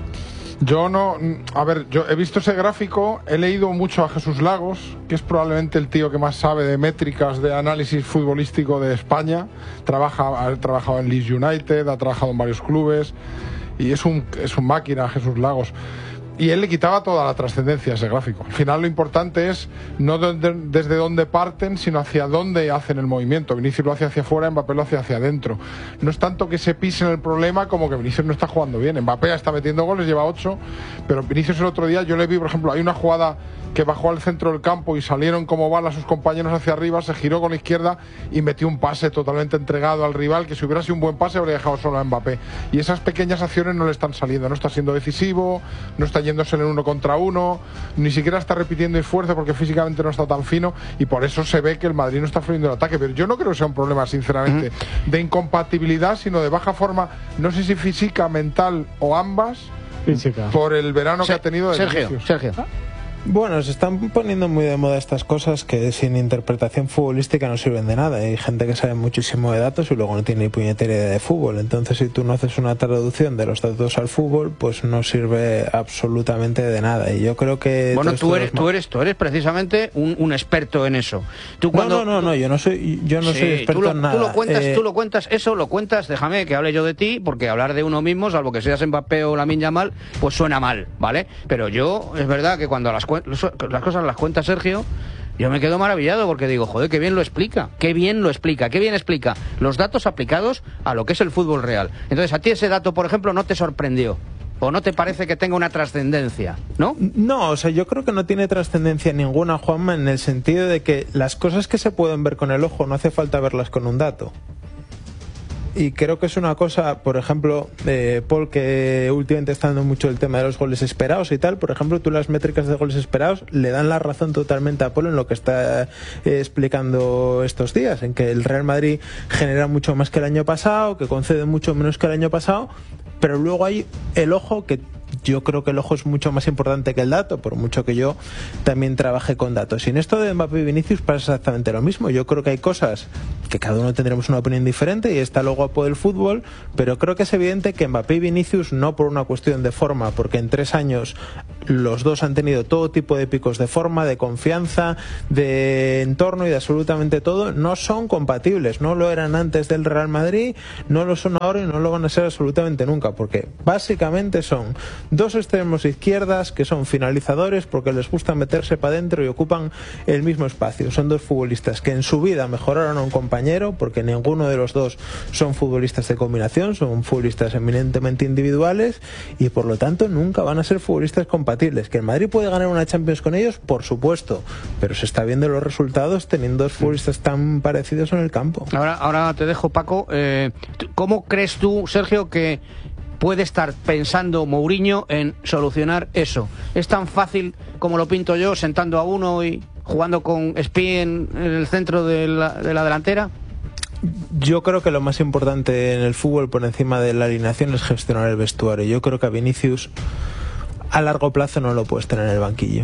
Yo no, a ver, yo he visto ese gráfico, he leído mucho a Jesús Lagos, que es probablemente el tío que más sabe de métricas de análisis futbolístico de España. Trabaja, ha trabajado en Leeds United, ha trabajado en varios clubes y es un, es un máquina, Jesús Lagos. Y él le quitaba toda la trascendencia a ese gráfico. Al final lo importante es no de, de, desde dónde parten, sino hacia dónde hacen el movimiento. Vinicius lo hace hacia afuera, Mbappé lo hace hacia adentro. No es tanto que se pisen el problema como que Vinicius no está jugando bien. Mbappé está metiendo goles, lleva ocho, pero Vinicius el otro día, yo le vi, por ejemplo, hay una jugada que bajó al centro del campo y salieron como balas sus compañeros hacia arriba, se giró con la izquierda y metió un pase totalmente entregado al rival, que si hubiera sido un buen pase habría dejado solo a Mbappé. Y esas pequeñas acciones no le están saliendo, no está siendo decisivo, no está yéndose en el uno contra uno, ni siquiera está repitiendo esfuerzo porque físicamente no está tan fino, y por eso se ve que el Madrid no está fluyendo el ataque. Pero yo no creo que sea un problema, sinceramente, uh-huh. de incompatibilidad, sino de baja forma, no sé si física, mental o ambas, física, por el verano Se que ha tenido de Sergio, Vinicius. Sergio. Bueno, se están poniendo muy de moda estas cosas que sin interpretación futbolística no sirven de nada. Hay gente que sabe muchísimo de datos y luego no tiene ni puñetera idea de fútbol. Entonces, si tú no haces una traducción de los datos al fútbol, pues no sirve absolutamente de nada. Y yo creo que... Bueno, tú eres, tú eres tú eres precisamente un, un experto en eso. Tú cuando, no, no, no, no, yo no soy, yo no sí, soy experto tú lo, en nada. Tú lo cuentas, eh... tú lo cuentas, eso lo cuentas, déjame que hable yo de ti, porque hablar de uno mismo, salvo que seas Mbappé o Lamine Yamal, pues suena mal, ¿vale? Pero yo, es verdad que cuando las, las cosas las cuenta Sergio, Yo me quedo maravillado porque digo, joder, qué bien lo explica, qué bien lo explica, qué bien explica los datos aplicados a lo que es el fútbol real. Entonces, a ti ese dato, por ejemplo, no te sorprendió. ¿O no te parece que tenga una trascendencia? ¿No? No, o sea, yo creo que no tiene trascendencia ninguna, Juanma, en el sentido de que las cosas que se pueden ver con el ojo no hace falta verlas con un dato. Y creo que es una cosa, por ejemplo, eh, Paul, que últimamente está dando mucho el tema de los goles esperados y tal. Por ejemplo, tú las métricas de goles esperados le dan la razón totalmente a Paul en lo que está eh, explicando estos días, en que el Real Madrid genera mucho más que el año pasado, que concede mucho menos que el año pasado, pero luego hay el ojo, que yo creo que el ojo es mucho más importante que el dato, por mucho que yo también trabaje con datos. Y en esto de Mbappé y Vinicius pasa exactamente lo mismo. Yo creo que hay cosas que cada uno tendremos una opinión diferente y está lo guapo del fútbol, pero creo que es evidente que Mbappé y Vinicius, no por una cuestión de forma, porque en tres años los dos han tenido todo tipo de picos de forma, de confianza, de entorno y de absolutamente todo, no son compatibles. No lo eran antes del Real Madrid, no lo son ahora y no lo van a ser absolutamente nunca, porque básicamente son dos extremos izquierdas que son finalizadores porque les gusta meterse para adentro y ocupan el mismo espacio. Son dos futbolistas que en su vida mejoraron a un compañero, porque ninguno de los dos son futbolistas de combinación, son futbolistas eminentemente individuales y por lo tanto nunca van a ser futbolistas compatibles. ¿Que el Madrid puede ganar una Champions con ellos? Por supuesto, pero se está viendo los resultados teniendo dos futbolistas tan parecidos en el campo. Ahora, ahora te dejo, Paco. Eh, ¿Cómo crees tú, Sergio, que puede estar pensando Mourinho en solucionar eso? ¿Es tan fácil como lo pinto yo, sentando a uno y jugando con Espí en, en el centro de la, de la delantera? Yo creo que lo más importante en el fútbol por encima de la alineación es gestionar el vestuario. Yo creo que a Vinicius a largo plazo no lo puedes tener en el banquillo.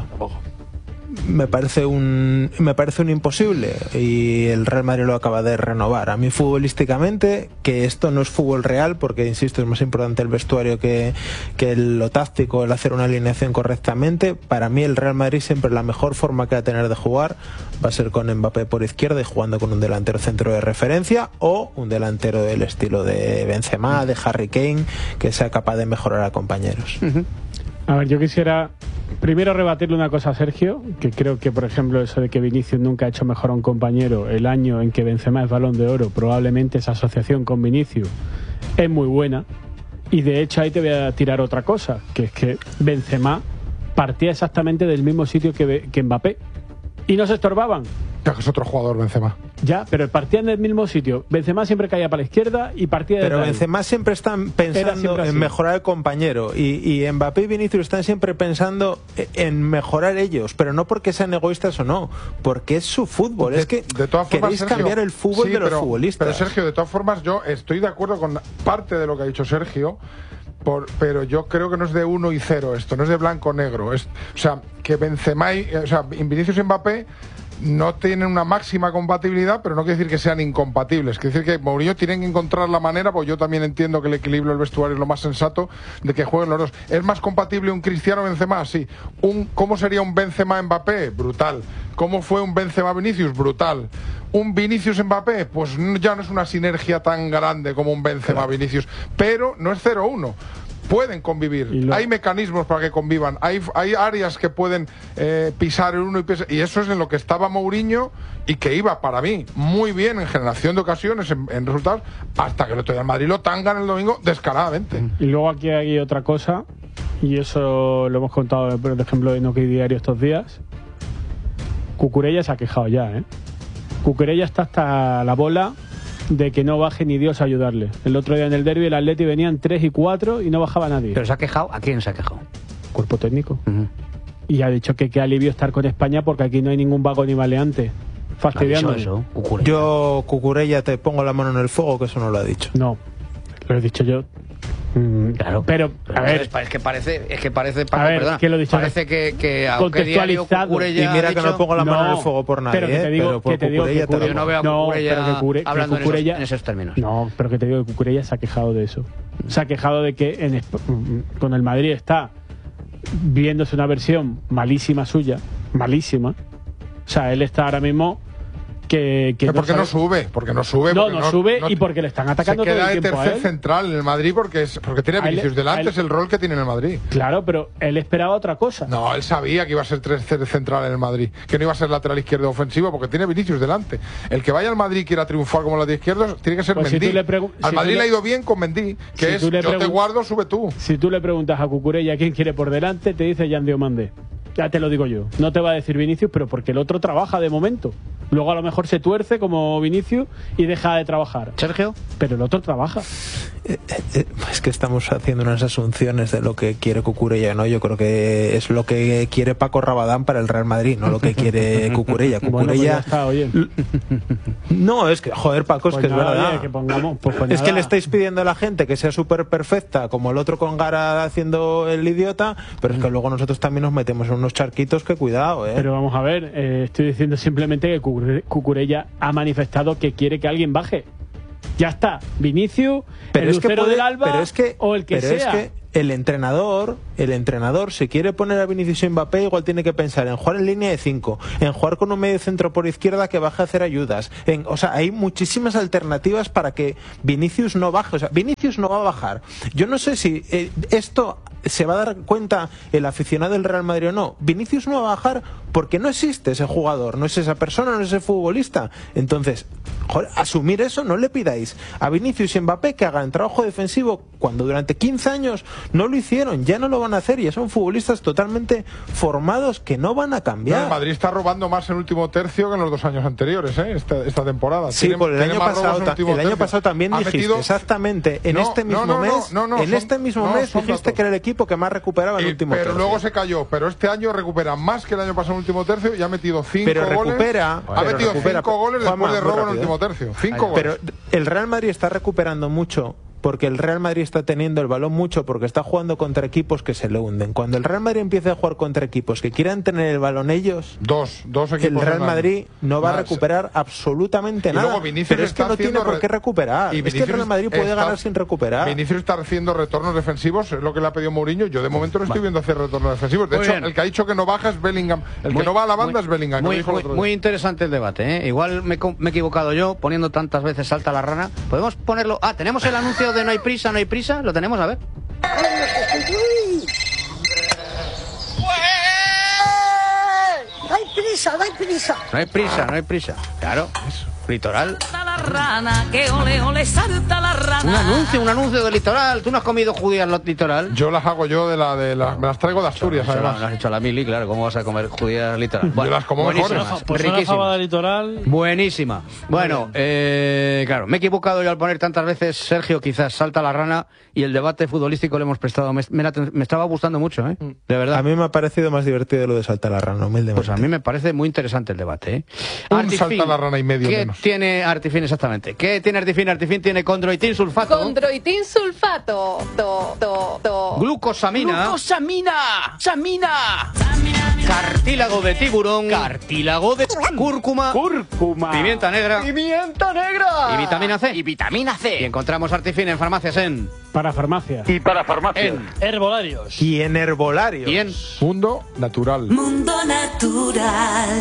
Me parece un me parece un imposible y el Real Madrid lo acaba de renovar. A mí futbolísticamente, que esto no es fútbol real, porque insisto, es más importante el vestuario que, que lo táctico, el hacer una alineación correctamente. Para mí el Real Madrid siempre la mejor forma que va a tener de jugar va a ser con Mbappé por izquierda y jugando con un delantero centro de referencia o un delantero del estilo de Benzema, de Harry Kane, que sea capaz de mejorar a compañeros. Uh-huh. A ver, yo quisiera primero rebatirle una cosa a Sergio, que creo que, por ejemplo, eso de que Vinicius nunca ha hecho mejor a un compañero el año en que Benzema es Balón de Oro, probablemente esa asociación con Vinicius es muy buena. Y de hecho ahí te voy a tirar otra cosa, que es que Benzema partía exactamente del mismo sitio que, que Mbappé y no se estorbaban. Ya que es otro jugador, Benzema. Ya, pero partían del mismo sitio. Benzema siempre caía para la izquierda y partía de Pero ahí. Benzema siempre están pensando siempre en mejorar el compañero y, y Mbappé y Vinicius están siempre pensando en mejorar ellos, pero no porque sean egoístas o no, porque es su fútbol. De, es que de todas formas, queréis Sergio, cambiar el fútbol sí, de los pero, futbolistas. Pero Sergio, de todas formas, yo estoy de acuerdo con parte de lo que ha dicho Sergio. Por, pero yo creo que no es de uno y cero esto, no es de blanco-negro. Es, o sea, que Benzema y, o sea, Vinicius y Mbappé no tienen una máxima compatibilidad, pero no quiere decir que sean incompatibles. Quiere decir que Mourinho tiene que encontrar la manera, porque yo también entiendo que el equilibrio del vestuario es lo más sensato, de que jueguen los dos. ¿Es más compatible un Cristiano Benzema? Sí. Un, ¿Cómo sería un Benzema Mbappé? Brutal. ¿Cómo fue un Benzema Vinicius? Brutal. Un Vinicius Mbappé, pues ya no es una sinergia tan grande como un Benzema Vinicius, pero no es cero uno. Pueden convivir, lo... hay mecanismos para que convivan, hay, hay áreas que pueden eh, pisar el uno y pisar, y eso es en lo que estaba Mourinho y que iba para mí muy bien en generación de ocasiones, en, en resultados, hasta que el otro día el Madrid lo tangan el domingo descaradamente. Y luego aquí hay otra cosa, y eso lo hemos contado, por ejemplo, en OK Diario estos días. Cucurella se ha quejado ya, ¿eh? Cucurella está hasta la bola de que no baje ni Dios a ayudarle. El otro día en el derbi el Atleti venían tres y cuatro y no bajaba nadie. ¿Pero se ha quejado? ¿A quién se ha quejado? Cuerpo técnico. Uh-huh. Y ha dicho que qué alivio estar con España porque aquí no hay ningún vago ni maleante fastidiando. Eso, yo, Cucurella, te pongo la mano en el fuego que eso no lo ha dicho. No, lo he dicho yo. Mm, claro, pero, pero a ver, es, es que parece, es que parece, a ver, perdona, que lo dicho, parece que, que contextualizado. Y mira que dicho, no pongo la mano no, en el fuego por nadie, pero que te digo, pero por que te digo Cucurella que yo no veo a Cucurella no, pero que Cure, hablando que Cucurella, en, esos, en esos términos. No, pero que te digo que Cucurella se ha quejado de eso. Se ha quejado de que en, con el Madrid está viéndose una versión malísima suya, malísima. O sea, él está ahora mismo Que, que ¿Por qué sabe... no sube? Porque no sube. No, porque no, no sube no, y porque le están atacando se queda todo el de tiempo a tercer él. central en el Madrid porque es porque tiene Vinicius él, delante, él, es el rol que tiene en el Madrid. Claro, pero él esperaba otra cosa. No, él sabía que iba a ser tercer central en el Madrid, que no iba a ser lateral izquierdo ofensivo porque tiene Vinicius delante. El que vaya al Madrid y quiera triunfar como lateral izquierdo tiene que ser pues Mendy. Si al si Madrid le ha ido bien con Mendy, que si es yo pregun- te guardo, sube tú. Si tú le preguntas a Cucurella quién quiere por delante, te dice Jan Diomande. Ya te lo digo yo. No te va a decir Vinicius, pero porque el otro trabaja de momento. Luego a lo mejor se tuerce como Vinicius y deja de trabajar. Sergio. Pero el otro trabaja. Eh, eh, es que estamos haciendo unas asunciones de lo que quiere Cucurella, ¿no? Yo creo que es lo que quiere Paco Rabadán para el Real Madrid, no lo que quiere Cucurella. Cucurella... Bueno, pues ya está, oye. No, es que, joder, Paco, es pues que nada, es verdad. Oye, que pongamos, pues, pues es nada. que le estáis pidiendo a la gente que sea súper perfecta, como el otro con Gara haciendo el idiota, pero es que luego nosotros también nos metemos en unos charquitos que cuidado, ¿eh? Pero vamos a ver, eh, estoy diciendo simplemente que Cucurella ha manifestado que quiere que alguien baje. Ya está, Vinicius, pero el es que Lucero puede, del Alba pero es que, o el que pero sea. Es que el entrenador, el entrenador, si quiere poner a Vinicius y Mbappé, igual tiene que pensar en jugar en línea de cinco, en jugar con un medio centro por izquierda que baje a hacer ayudas. En, o sea, hay muchísimas alternativas para que Vinicius no baje. O sea, Vinicius no va a bajar. Yo no sé si eh, esto se va a dar cuenta el aficionado del Real Madrid o no. Vinicius no va a bajar porque no existe ese jugador, no es esa persona, no es ese futbolista. Entonces, joder, asumir eso, no le pidáis a Vinicius y Mbappé que hagan trabajo defensivo cuando durante quince años no lo hicieron, ya no lo van a hacer, ya son futbolistas totalmente formados que no van a cambiar. No, el Madrid está robando más en el último tercio que en los dos años anteriores, ¿eh? esta, esta temporada. Sí, tiene, por el tiene año más pasado, robos en el último el año tercio. pasado también Ha dijiste metido... exactamente en no, este mismo no, no, mes, no, no, en son, este mismo no, mes dijiste datos. que era el equipo que más recuperaba en el eh, último pero tercio. luego se cayó, pero este año recupera más que el año pasado en el último tercio y ha metido cinco pero goles. Recupera, ha pero metido recupera, cinco goles Juanma, después de robo rápido, en el último tercio. Cinco pero goles. el Real Madrid está recuperando mucho porque el Real Madrid está teniendo el balón mucho porque está jugando contra equipos que se le hunden. Cuando el Real Madrid empiece a jugar contra equipos que quieran tener el balón ellos, dos, dos equipos el Real Madrid no va más. a recuperar absolutamente Y nada. luego Vinicius Pero es que está no tiene haciendo por qué recuperar. y Es que el Vinicius Real Madrid puede está- ganar sin recuperar. Vinicius está haciendo retornos defensivos, es lo que le ha pedido Mourinho. Yo de momento no estoy viendo hacer retornos defensivos. De Muy hecho, bien. el que ha dicho que no baja es Bellingham. El Muy- que no va a la banda muy- es Bellingham. que lo Muy, dijo el muy, otro día. muy interesante el debate, ¿eh? Igual me, he co- me he equivocado yo poniendo tantas veces salta la rana. ¿Podemos ponerlo? Ah, tenemos el anuncio de no hay prisa, no hay prisa. Lo tenemos, a ver. No hay prisa, no hay prisa. No hay prisa, no hay prisa. Claro, eso. Litoral. La rana, que ole ole salta la rana. Un anuncio, un anuncio del litoral. ¿Tú no has comido judías lo- litoral? Yo las hago yo de la de las, me las traigo de Asturias, Eso lo además. has hecho a la mili, claro. ¿Cómo vas a comer judías litoral? Yo las como buenísimas, mejores. Pues una riquísimas. fabada litoral. Buenísima. Bueno, eh, claro, me he equivocado yo al poner tantas veces Sergio, quizás salta la rana, y el debate futbolístico le hemos prestado. Me, me, la- me estaba gustando mucho, ¿eh? De verdad. A mí me ha parecido más divertido lo de saltar la rana, humildemente. Pues a mí me parece muy interesante el debate, ¿eh? Un Artifin, salta la rana y medio ¿qué menos. tiene Artifin exactamente? ¿Qué tiene Artifin? Artifin tiene condroitin sulfato, Condroitin sulfato. To, to, to. glucosamina, Glucosamina, samina. cartílago de tiburón, cartílago de cúrcuma, Cúrcuma. pimienta negra Pimienta negra. y vitamina C. Y vitamina C. Y encontramos Artifin en farmacias en... Para farmacia. Y para farmacia. en Herbolarios. Y en herbolarios. y en... Mundo natural. Mundo natural.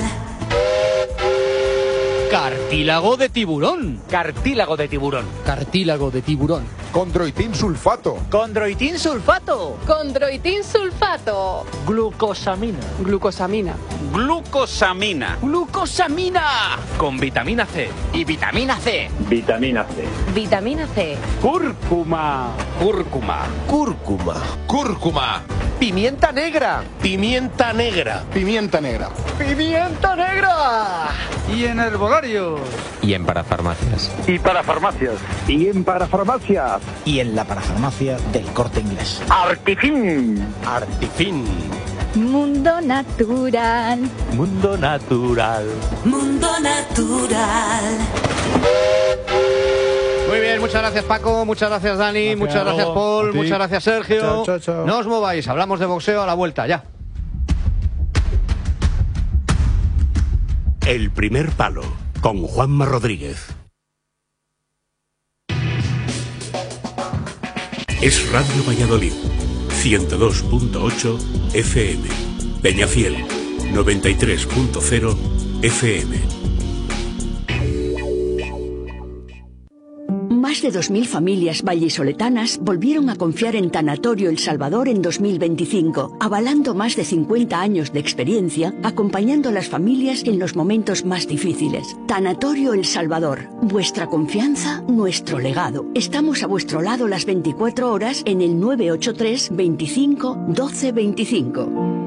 Cartílago de tiburón. Cartílago de tiburón. Cartílago de tiburón. Condroitin sulfato. Condroitin sulfato. Condroitin sulfato. Glucosamina. Glucosamina. Glucosamina. Glucosamina. Con vitamina C. Y vitamina C. Vitamina C. Vitamina C. Cúrcuma. Cúrcuma. Cúrcuma. Cúrcuma. Pimienta negra. Pimienta negra. Pimienta negra. Pimienta negra. Y en herbolarios. Y en parafarmacias. Y para farmacias. Y en para farmacias. Y en la parafarmacia del Corte Inglés. Artifin. Artifin. Mundo natural. Mundo natural. Mundo natural. Muy bien, muchas gracias Paco, muchas gracias Dani, Gracias, muchas gracias Lobo. Paul, A ti. muchas gracias Sergio. Chao, chao, chao. No os mováis, hablamos de boxeo a la vuelta, ya. El primer palo con Juanma Rodríguez. Es Radio Valladolid, ciento dos punto ocho F M. Peñafiel, noventa y tres punto cero F M. de dos mil familias vallisoletanas volvieron a confiar en Tanatorio El Salvador en dos mil veinticinco, avalando más de cincuenta años de experiencia, acompañando a las familias en los momentos más difíciles. Tanatorio El Salvador, vuestra confianza, nuestro legado. Estamos a vuestro lado las veinticuatro horas en el nueve ocho tres, veinticinco, doce veinticinco.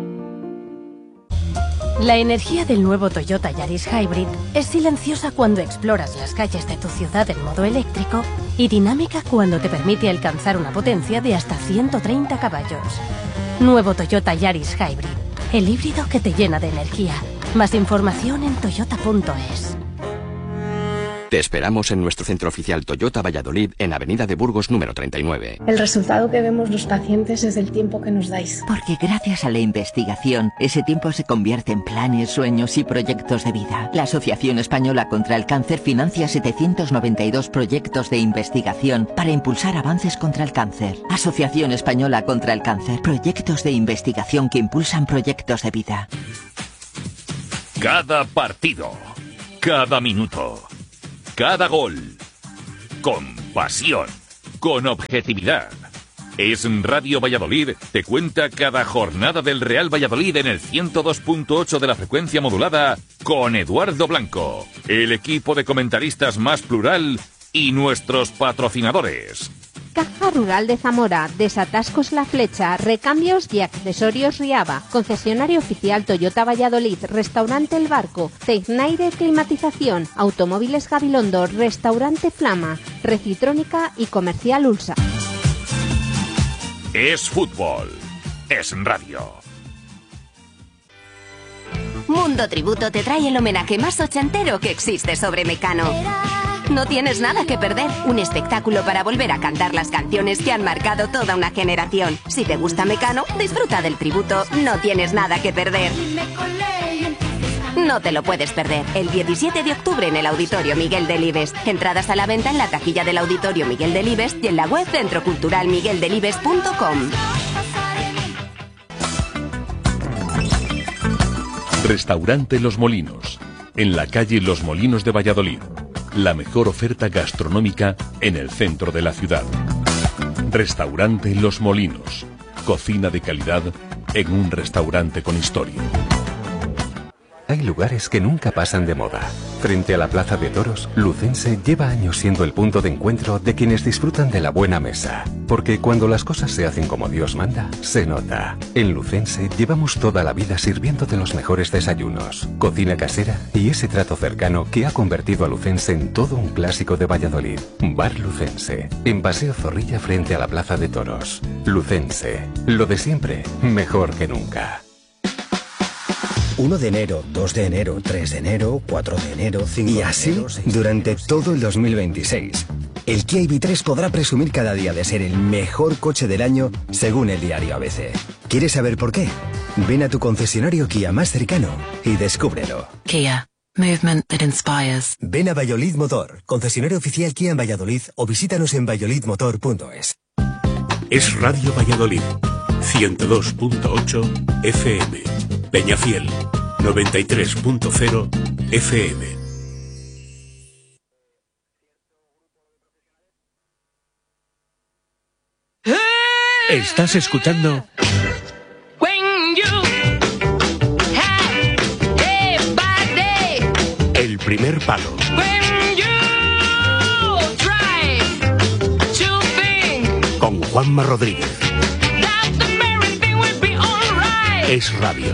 La energía del nuevo Toyota Yaris Hybrid es silenciosa cuando exploras las calles de tu ciudad en modo eléctrico y dinámica cuando te permite alcanzar una potencia de hasta ciento treinta caballos. Nuevo Toyota Yaris Hybrid, el híbrido que te llena de energía. Más información en toyota punto es. Te esperamos en nuestro centro oficial Toyota Valladolid en Avenida de Burgos número treinta y nueve. El resultado que vemos los pacientes es el tiempo que nos dais. Porque gracias a la investigación, ese tiempo se convierte en planes, sueños y proyectos de vida. La Asociación Española contra el Cáncer financia setecientos noventa y dos proyectos de investigación para impulsar avances contra el cáncer. Asociación Española contra el Cáncer. Proyectos de investigación que impulsan proyectos de vida. Cada partido, cada minuto, cada gol, con pasión, con objetividad. Es Radio Valladolid, te cuenta cada jornada del Real Valladolid en el ciento dos punto ocho de la frecuencia modulada con Eduardo Blanco, el equipo de comentaristas más plural y nuestros patrocinadores. Caja Rural de Zamora, Desatascos La Flecha, Recambios y Accesorios Riaba, concesionario oficial Toyota Valladolid, Restaurante El Barco, Tecnaire Climatización, Automóviles Gabilondo, Restaurante Flama, Recitrónica y Comercial Ulsa. Es fútbol, es radio. Mundo Tributo te trae el homenaje más ochentero que existe sobre Mecano. No tienes nada que perder, un espectáculo para volver a cantar las canciones que han marcado toda una generación. Si te gusta Mecano, disfruta del tributo, no tienes nada que perder. No te lo puedes perder, el diecisiete de octubre en el Auditorio Miguel Delibes. Entradas a la venta en la taquilla del Auditorio Miguel Delibes y en la web centro cultural miguel delibes punto com. Restaurante Los Molinos, en la calle Los Molinos de Valladolid. La mejor oferta gastronómica en el centro de la ciudad. Restaurante Los Molinos. Cocina de calidad en un restaurante con historia. Hay lugares que nunca pasan de moda. Frente a la Plaza de Toros, Lucense lleva años siendo el punto de encuentro de quienes disfrutan de la buena mesa. Porque cuando las cosas se hacen como Dios manda, se nota. En Lucense llevamos toda la vida sirviéndote los mejores desayunos, cocina casera y ese trato cercano que ha convertido a Lucense en todo un clásico de Valladolid. Bar Lucense, en Paseo Zorrilla frente a la Plaza de Toros. Lucense, lo de siempre, mejor que nunca. uno de enero, dos de enero, tres de enero, cuatro de enero, cinco de enero... Y así, durante todo el dos mil veintiséis. El Kia I V tres podrá presumir cada día de ser el mejor coche del año, según el diario A B C. ¿Quieres saber por qué? Ven a tu concesionario Kia más cercano y descúbrelo. Kia. Movement that inspires. Ven a Valladolid Motor, concesionario oficial Kia en Valladolid, o visítanos en valladolid motor punto es. Es Radio Valladolid, ciento dos punto ocho F M. Peñafiel, noventa y tres punto cero F M. Estás escuchando El Primer Palo con Juanma Rodríguez. Es radio.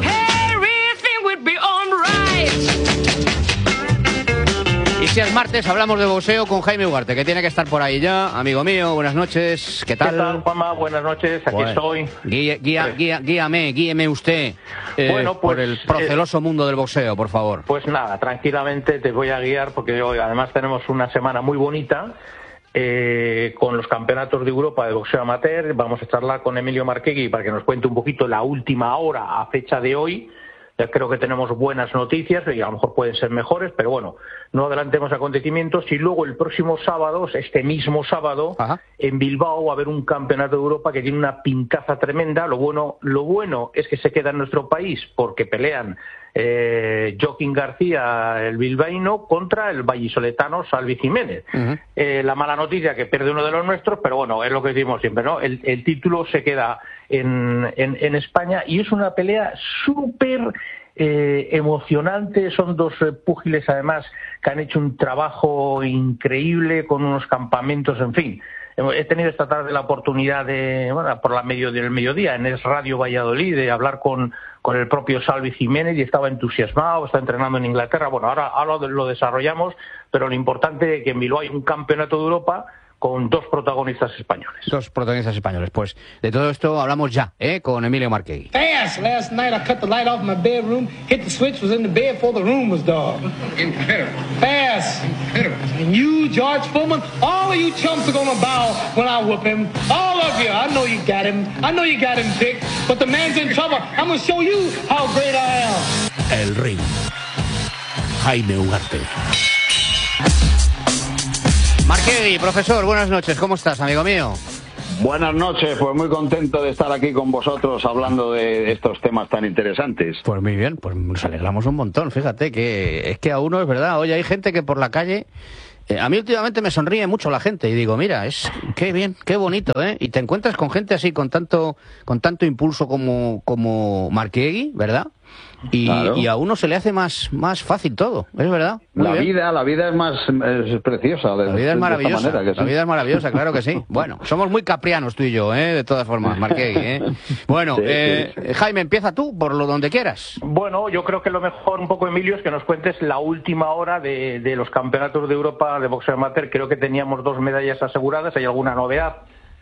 Y si es martes, hablamos de boxeo con Jaime Ugarte, que tiene que estar por ahí ya. Amigo mío, buenas noches. ¿Qué tal? ¿Qué tal, Juanma? Buenas noches, aquí bueno. estoy. Guía, guía, pues, guía, guíame, guíeme usted eh, bueno, pues, por el proceloso eh, mundo del boxeo, por favor. Pues nada, tranquilamente te voy a guiar, porque hoy además tenemos una semana muy bonita. Eh, con los campeonatos de Europa de boxeo amateur. Vamos a charlar con Emilio Marquegui para que nos cuente un poquito la última hora a fecha de hoy. Ya creo que tenemos buenas noticias y a lo mejor pueden ser mejores, pero bueno, no adelantemos acontecimientos. Y luego el próximo sábado, este mismo sábado, Ajá. en Bilbao va a haber un campeonato de Europa que tiene una pintaza tremenda. Lo bueno, lo bueno es que se queda en nuestro país porque pelean eh, Joaquín García, el bilbaíno, contra el vallisoletano Salvi Jiménez. Uh-huh. Eh, la mala noticia que pierde uno de los nuestros, pero bueno, es lo que decimos siempre, ¿no? El, el título se queda en, en, en España y es una pelea súper eh, emocionante. Son dos eh, púgiles, además, que han hecho un trabajo increíble con unos campamentos, en fin. He tenido esta tarde la oportunidad de, bueno, por la medio del mediodía, en Es Radio Valladolid, de hablar con, con el propio Salvi Jiménez, y estaba entusiasmado, está entrenando en Inglaterra. Bueno, ahora, ahora lo desarrollamos, pero lo importante es que en Bilbao hay un campeonato de Europa con dos protagonistas españoles. Dos protagonistas españoles. Pues de todo esto hablamos ya, ¿eh? Con Emilio Marquegui. Fast! Last night I cut the light off my bedroom, hit the switch, was in the bed before the room was dark. Incredible. Fast! Incredible. And you, George Foreman, all of you chumps are gonna bow when I whoop him. All of you. I know you got him. I know you got him picked. But the man's in trouble. I'm gonna show you how great I am. El Ring. Jaime Ugarte. Marquegui, profesor, buenas noches. ¿Cómo estás, amigo mío? Buenas noches, pues muy contento de estar aquí con vosotros hablando de estos temas tan interesantes. Pues muy bien, pues nos alegramos un montón. Fíjate que es que a uno es verdad. Oye, hay gente que por la calle... Eh, a mí últimamente me sonríe mucho la gente y digo, mira, es qué bien, qué bonito, ¿eh? Y te encuentras con gente así, con tanto con tanto impulso como, como Marquegui, ¿verdad? Y, claro. y a uno se le hace más, más fácil todo, es verdad. Muy la bien. vida, la vida es más es preciosa. De, la vida es maravillosa. De manera, la sí. vida es maravillosa, claro que sí. Bueno, somos muy caprianos tú y yo, ¿eh? De todas formas, Marquegui, ¿eh? Bueno, sí, eh, sí. Jaime, empieza tú por lo donde quieras. Bueno, yo creo que lo mejor un poco, Emilio, es que nos cuentes la última hora de, de los campeonatos de Europa de boxeo amateur. Creo que teníamos dos medallas aseguradas. ¿Hay alguna novedad?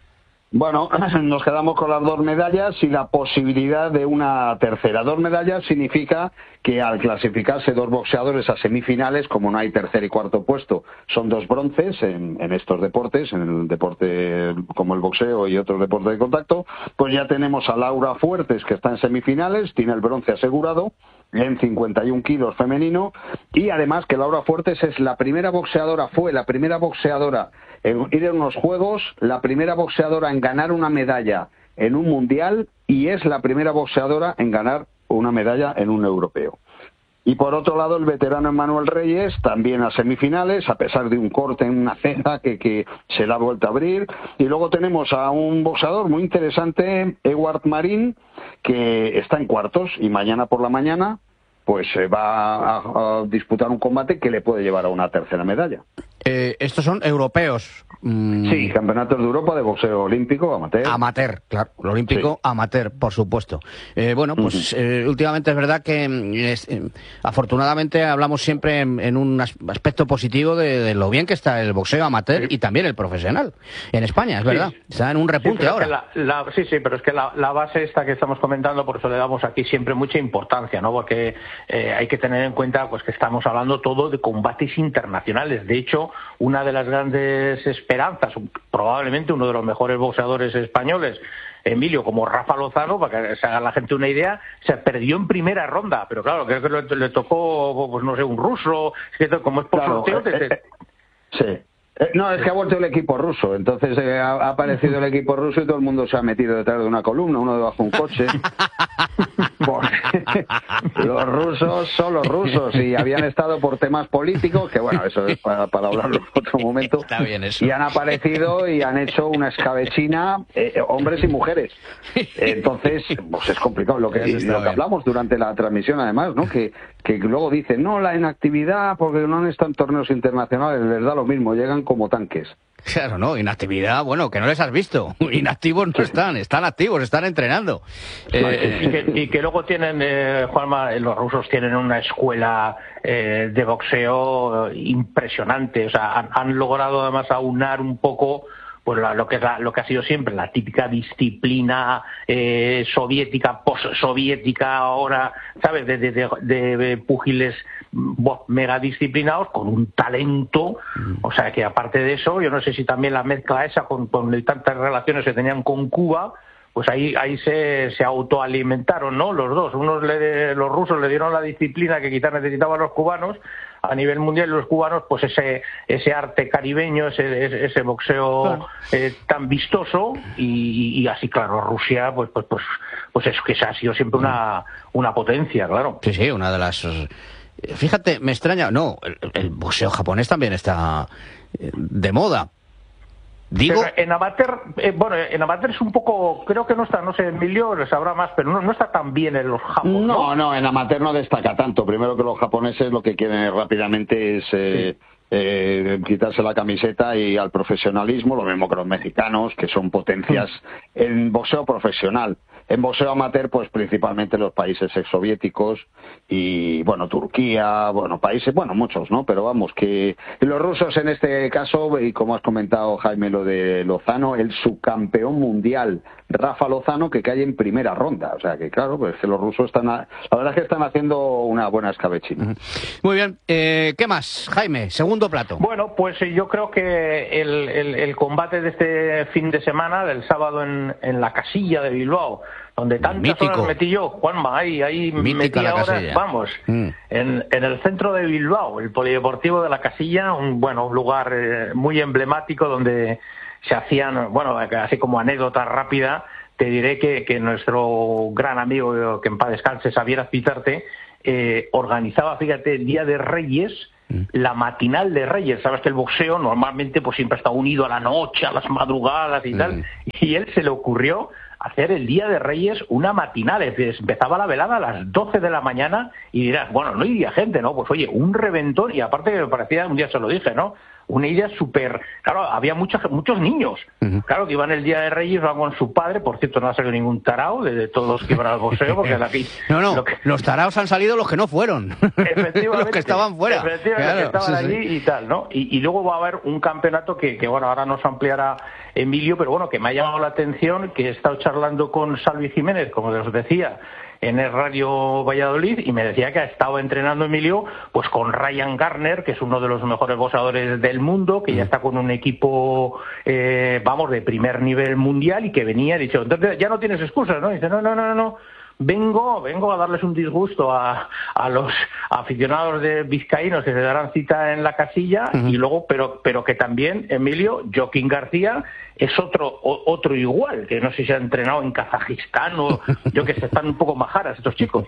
Bueno, nos quedamos con las dos medallas y la posibilidad de una tercera. Dos medallas significa que al clasificarse dos boxeadores a semifinales, como no hay tercer y cuarto puesto, son dos bronces en, en estos deportes, en el deporte como el boxeo y otros deportes de contacto, pues ya tenemos a Laura Fuertes, que está en semifinales, tiene el bronce asegurado en cincuenta y un kilos femenino, y además que Laura Fuertes es la primera boxeadora, fue la primera boxeadora en ir a unos juegos, la primera boxeadora en ganar una medalla en un mundial y es la primera boxeadora en ganar una medalla en un europeo. Y por otro lado, el veterano Emmanuel Reyes, también a semifinales, a pesar de un corte en una ceja que, que se la ha vuelto a abrir. Y luego tenemos a un boxeador muy interesante, Edward Marín, que está en cuartos y mañana por la mañana pues se va a, a disputar un combate que le puede llevar a una tercera medalla. Eh, estos son europeos. Mm. Sí, campeonatos de Europa de boxeo olímpico, amateur. Amateur, claro, lo olímpico, sí. Amateur, por supuesto. Eh, bueno, pues uh-huh. eh, últimamente es verdad que es, eh, afortunadamente hablamos siempre en, en un aspecto positivo de, de lo bien que está el boxeo amateur sí. y también el profesional en España, es verdad. Sí. Está en un repunte sí, ahora. La, la, sí, sí, pero es que la, la base esta que estamos comentando, por eso le damos aquí siempre mucha importancia, ¿no? Porque eh, hay que tener en cuenta pues que estamos hablando todo de combates internacionales. De hecho, una de las grandes esperanzas, probablemente uno de los mejores boxeadores españoles, Emilio, como Rafa Lozano, para que se haga la gente una idea, se perdió en primera ronda, pero claro, creo que le, le tocó, pues no sé, un ruso, es que como es por claro, sorteo... Eh, eh, sí. No, es que ha vuelto el equipo ruso, entonces eh, ha, ha aparecido el equipo ruso y todo el mundo se ha metido detrás de una columna, uno debajo de un coche. Porque los rusos son los rusos y habían estado por temas políticos, que bueno, eso es para, para hablarlo en otro momento. Está bien eso. Y han aparecido y han hecho una escabechina, eh, hombres y mujeres. Entonces, pues es complicado. Lo que, lo que hablamos durante la transmisión, además, ¿no? Que, que luego dicen, no, la inactividad, porque no han estado en torneos internacionales, les da lo mismo, llegan como tanques. Claro, no, inactividad, bueno, que no les has visto. Inactivos no están, están activos, están entrenando. Eh, y, que, y que luego tienen, eh, Juanma, los rusos tienen una escuela eh, de boxeo impresionante. O sea, han, han logrado además aunar un poco pues la, lo que es la, lo que ha sido siempre la típica disciplina eh, soviética, post-soviética ahora, ¿sabes? De, de, de, de púgiles mega disciplinados con un talento, o sea que aparte de eso, yo no sé si también la mezcla esa con, con tantas relaciones que tenían con Cuba, pues ahí ahí se, se autoalimentaron, ¿no? Los dos, unos le, los rusos le dieron la disciplina que quizás necesitaban los cubanos, a nivel mundial, y los cubanos, pues ese ese arte caribeño, ese ese, ese boxeo claro. eh, tan vistoso, y, y así, claro, Rusia, pues pues pues pues es que ha sido siempre una, una potencia, claro. Sí, sí, una de las... Fíjate, me extraña, no, el, el boxeo japonés también está de moda. Digo... Pero en amateur, eh, bueno, en amateur es un poco, creo que no está, no sé, Emilio lo sabrá más, pero no, no está tan bien en los japoneses. No, no, no, en amateur no destaca tanto. Primero que los japoneses lo que quieren rápidamente es eh, sí. eh, quitarse la camiseta y al profesionalismo, lo mismo que los mexicanos, que son potencias mm. en boxeo profesional. En boxeo amateur, pues principalmente los países exsoviéticos y, bueno, Turquía, bueno, países, bueno, muchos, ¿no? Pero vamos, que los rusos en este caso, y como has comentado, Jaime, lo de Lozano, el subcampeón mundial, Rafa Lozano, que cae en primera ronda. O sea, que claro, pues que los rusos están, a, la verdad es que están haciendo una buena escabechina. Muy bien, eh, ¿qué más, Jaime? Segundo plato. Bueno, pues yo creo que el, el, el combate de este fin de semana, del sábado en, en la Casilla de Bilbao, donde tantas Mítico. horas metí yo, Juanma, ahí, ahí metí horas, vamos, mm. en, en el centro de Bilbao, el Polideportivo de la Casilla, un bueno un lugar eh, muy emblemático donde se hacían, bueno, así como anécdota rápida, te diré que, que nuestro gran amigo, que en paz descanse, Xavier Azpitarte, eh, organizaba, fíjate, el Día de Reyes, mm. la matinal de Reyes. Sabes que el boxeo normalmente pues siempre está unido a la noche, a las madrugadas y mm. tal, y él se le ocurrió hacer el Día de Reyes una matinal. Es decir, empezaba la velada a las doce de la mañana y dirás, bueno, no iría gente, ¿no? Pues oye, un reventón, y aparte que me parecía, un día se lo dije, ¿no? Una idea súper... Claro, había muchos muchos niños, uh-huh. claro, que iban el Día de Reyes, van con su padre, por cierto, no ha salido ningún tarao de, de todos los que iban al boxeo, porque aquí... No, no, que... los taraos han salido los que no fueron. Efectivamente. Los que estaban fuera. Efectivamente, claro, los que estaban sí, allí sí. y tal, ¿no? Y, y luego va a haber un campeonato que, que, bueno, ahora nos ampliará Emilio, pero bueno, que me ha llamado la atención, que he estado charlando con Salvi Jiménez, como os decía, en el Radio Valladolid, y me decía que ha estado entrenando Emilio pues con Ryan Garner, que es uno de los mejores boxeadores del mundo, que ya está con un equipo eh, vamos, de primer nivel mundial, y que venía y dicho, entonces ya no tienes excusas, ¿no? Y dice, no, no, no, no, vengo vengo a darles un disgusto a, a los aficionados de vizcaínos que se darán cita en la Casilla, uh-huh. y luego, pero pero que también, Emilio, Joaquín García es otro o, otro igual, que no sé si se ha entrenado en Kazajistán o yo que sé, están un poco majaras estos chicos.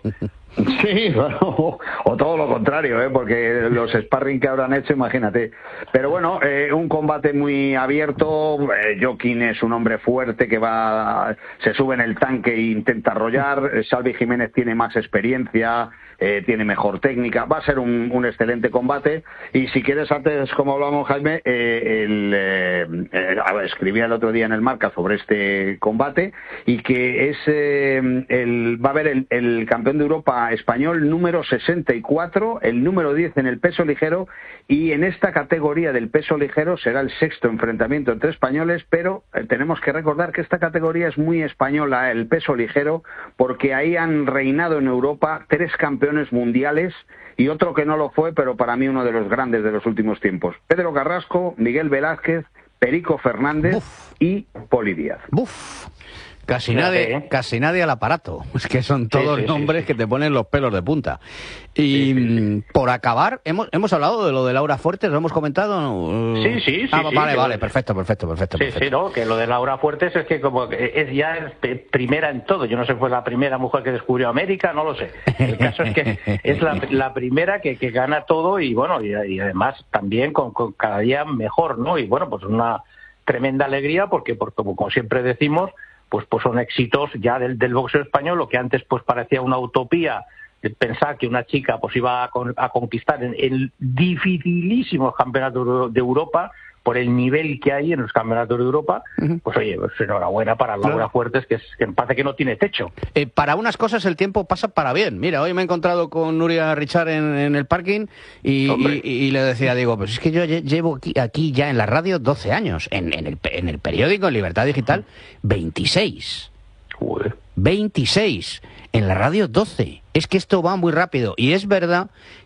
Sí, bueno, o, o todo lo contrario, ¿eh? Porque los sparring que habrán hecho, imagínate. Pero bueno, eh, un combate muy abierto. eh, Joaquín es un hombre fuerte que va, se sube en el tanque e intenta arrollar. Salvi Jiménez tiene más experiencia, eh, tiene mejor técnica. Va a ser un, un excelente combate. Y si quieres, antes, como hablamos, Jaime, eh, el, eh, eh, escribí el otro día en el Marca sobre este combate, y que es eh, el va a haber el, el campeón de Europa español número sesenta y cuatro, el número diez en el peso ligero, y en esta categoría del peso ligero será el sexto enfrentamiento entre españoles, pero eh, tenemos que recordar que esta categoría es muy española, el peso ligero, porque ahí han reinado en Europa tres campeones mundiales y otro que no lo fue, pero para mí uno de los grandes de los últimos tiempos: Pedro Carrasco, Miguel Velázquez, Perico Fernández Uf. y Poli Díaz. Uf. Casi nadie, ¿eh? casi nadie al aparato. Es que son todos sí, sí, nombres sí, sí. que te ponen los pelos de punta. Y sí, sí, sí. por acabar, hemos hemos hablado de lo de Laura Fuertes, ¿lo hemos comentado? Sí, sí, sí. Ah, sí, vale, sí, vale, perfecto, perfecto, perfecto. Sí, perfecto. sí, no, que lo de Laura Fuertes es que como es ya primera en todo. Yo no sé, fue la primera mujer que descubrió América, no lo sé. El caso es que es la, la primera que, que gana todo, y bueno, y, y además también con, con cada día mejor, ¿no? Y bueno, pues una tremenda alegría, porque, porque como siempre decimos, pues pues son éxitos ya del, del boxeo español. Lo que antes pues parecía una utopía, pensar que una chica pues iba a, con, a conquistar en el dificilísimos campeonatos de Europa, por el nivel que hay en los campeonatos de Europa, uh-huh. pues oye, pues enhorabuena para Laura claro. Fuertes, que, es, que parece que no tiene techo. Eh, para unas cosas el tiempo pasa para bien. Mira, hoy me he encontrado con Nuria Richard en, en el parking y, y, y le decía, digo, pues es que yo llevo aquí, aquí ya en la radio doce años, en, en, el, en el periódico, en Libertad Digital, veintiséis. Uy. veintiséis. En la radio doce. Es que esto va muy rápido. Y es verdad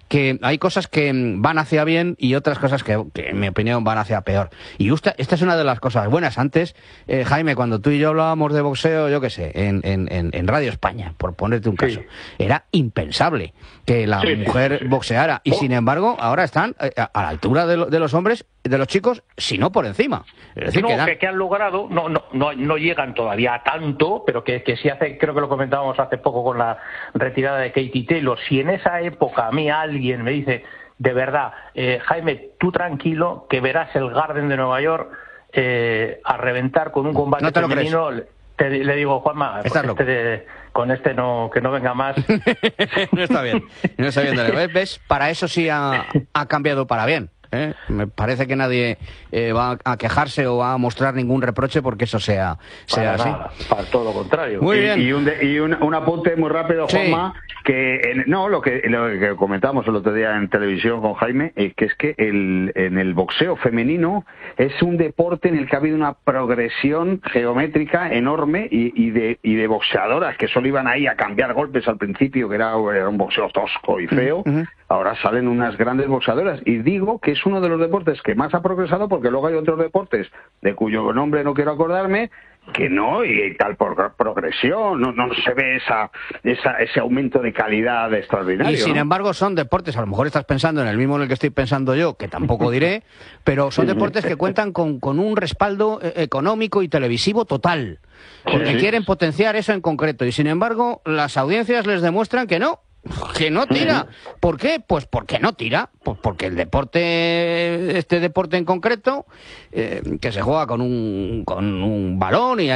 que hay cosas que van hacia bien y otras cosas que, que en mi opinión, van hacia peor. Y esta, esta es una de las cosas buenas. Antes, eh, Jaime, cuando tú y yo hablábamos de boxeo, yo qué sé, en, en, en Radio España, por ponerte un caso, sí. era impensable que la sí, mujer sí. boxeara. Y, sin embargo, ahora están a, a la altura de, lo, de los hombres, de los chicos, si no por encima. Es decir, no, que, dan... que, que han logrado, no, no, no, no llegan todavía a tanto, pero que, que sí hace, creo que lo comentábamos hace poco con la retirada de Katie Taylor. Si en esa época a mí alguien me dice, de verdad, eh, Jaime, tú tranquilo, que verás el Garden de Nueva York eh, a reventar con un combate no te lo femenino, crees. Te, le digo, Juanma, con este, de, con este no, que no venga más. No está bien, no está bien. ¿Ves? ¿Ves? Para eso sí ha, ha cambiado para bien. ¿Eh? Me parece que nadie eh, va a quejarse o va a mostrar ningún reproche porque eso sea, sea para así. Nada, para todo lo contrario. Muy y, bien. Y, un, de, y un, un apunte muy rápido, Juanma, sí. que en, no, lo que, lo que comentamos el otro día en televisión con Jaime, es que es que el, en el boxeo femenino es un deporte en el que ha habido una progresión geométrica enorme y, y, de, y de boxeadoras que solo iban ahí a cambiar golpes al principio, que era, era un boxeo tosco y feo. Uh-huh. Ahora salen unas grandes boxeadoras y digo que es uno de los deportes que más ha progresado porque luego hay otros deportes de cuyo nombre no quiero acordarme que no, y tal por progresión, no, no se ve esa, esa ese aumento de calidad extraordinario. Y sin ¿no? embargo son deportes, a lo mejor estás pensando en el mismo en el que estoy pensando yo, que tampoco diré, pero son deportes que cuentan con, con un respaldo económico y televisivo total, porque sí. quieren potenciar eso en concreto, y sin embargo las audiencias les demuestran que no, que no tira. ¿Por qué? Pues porque no tira. Pues porque el deporte, este deporte en concreto, eh, que se juega con un, con un balón y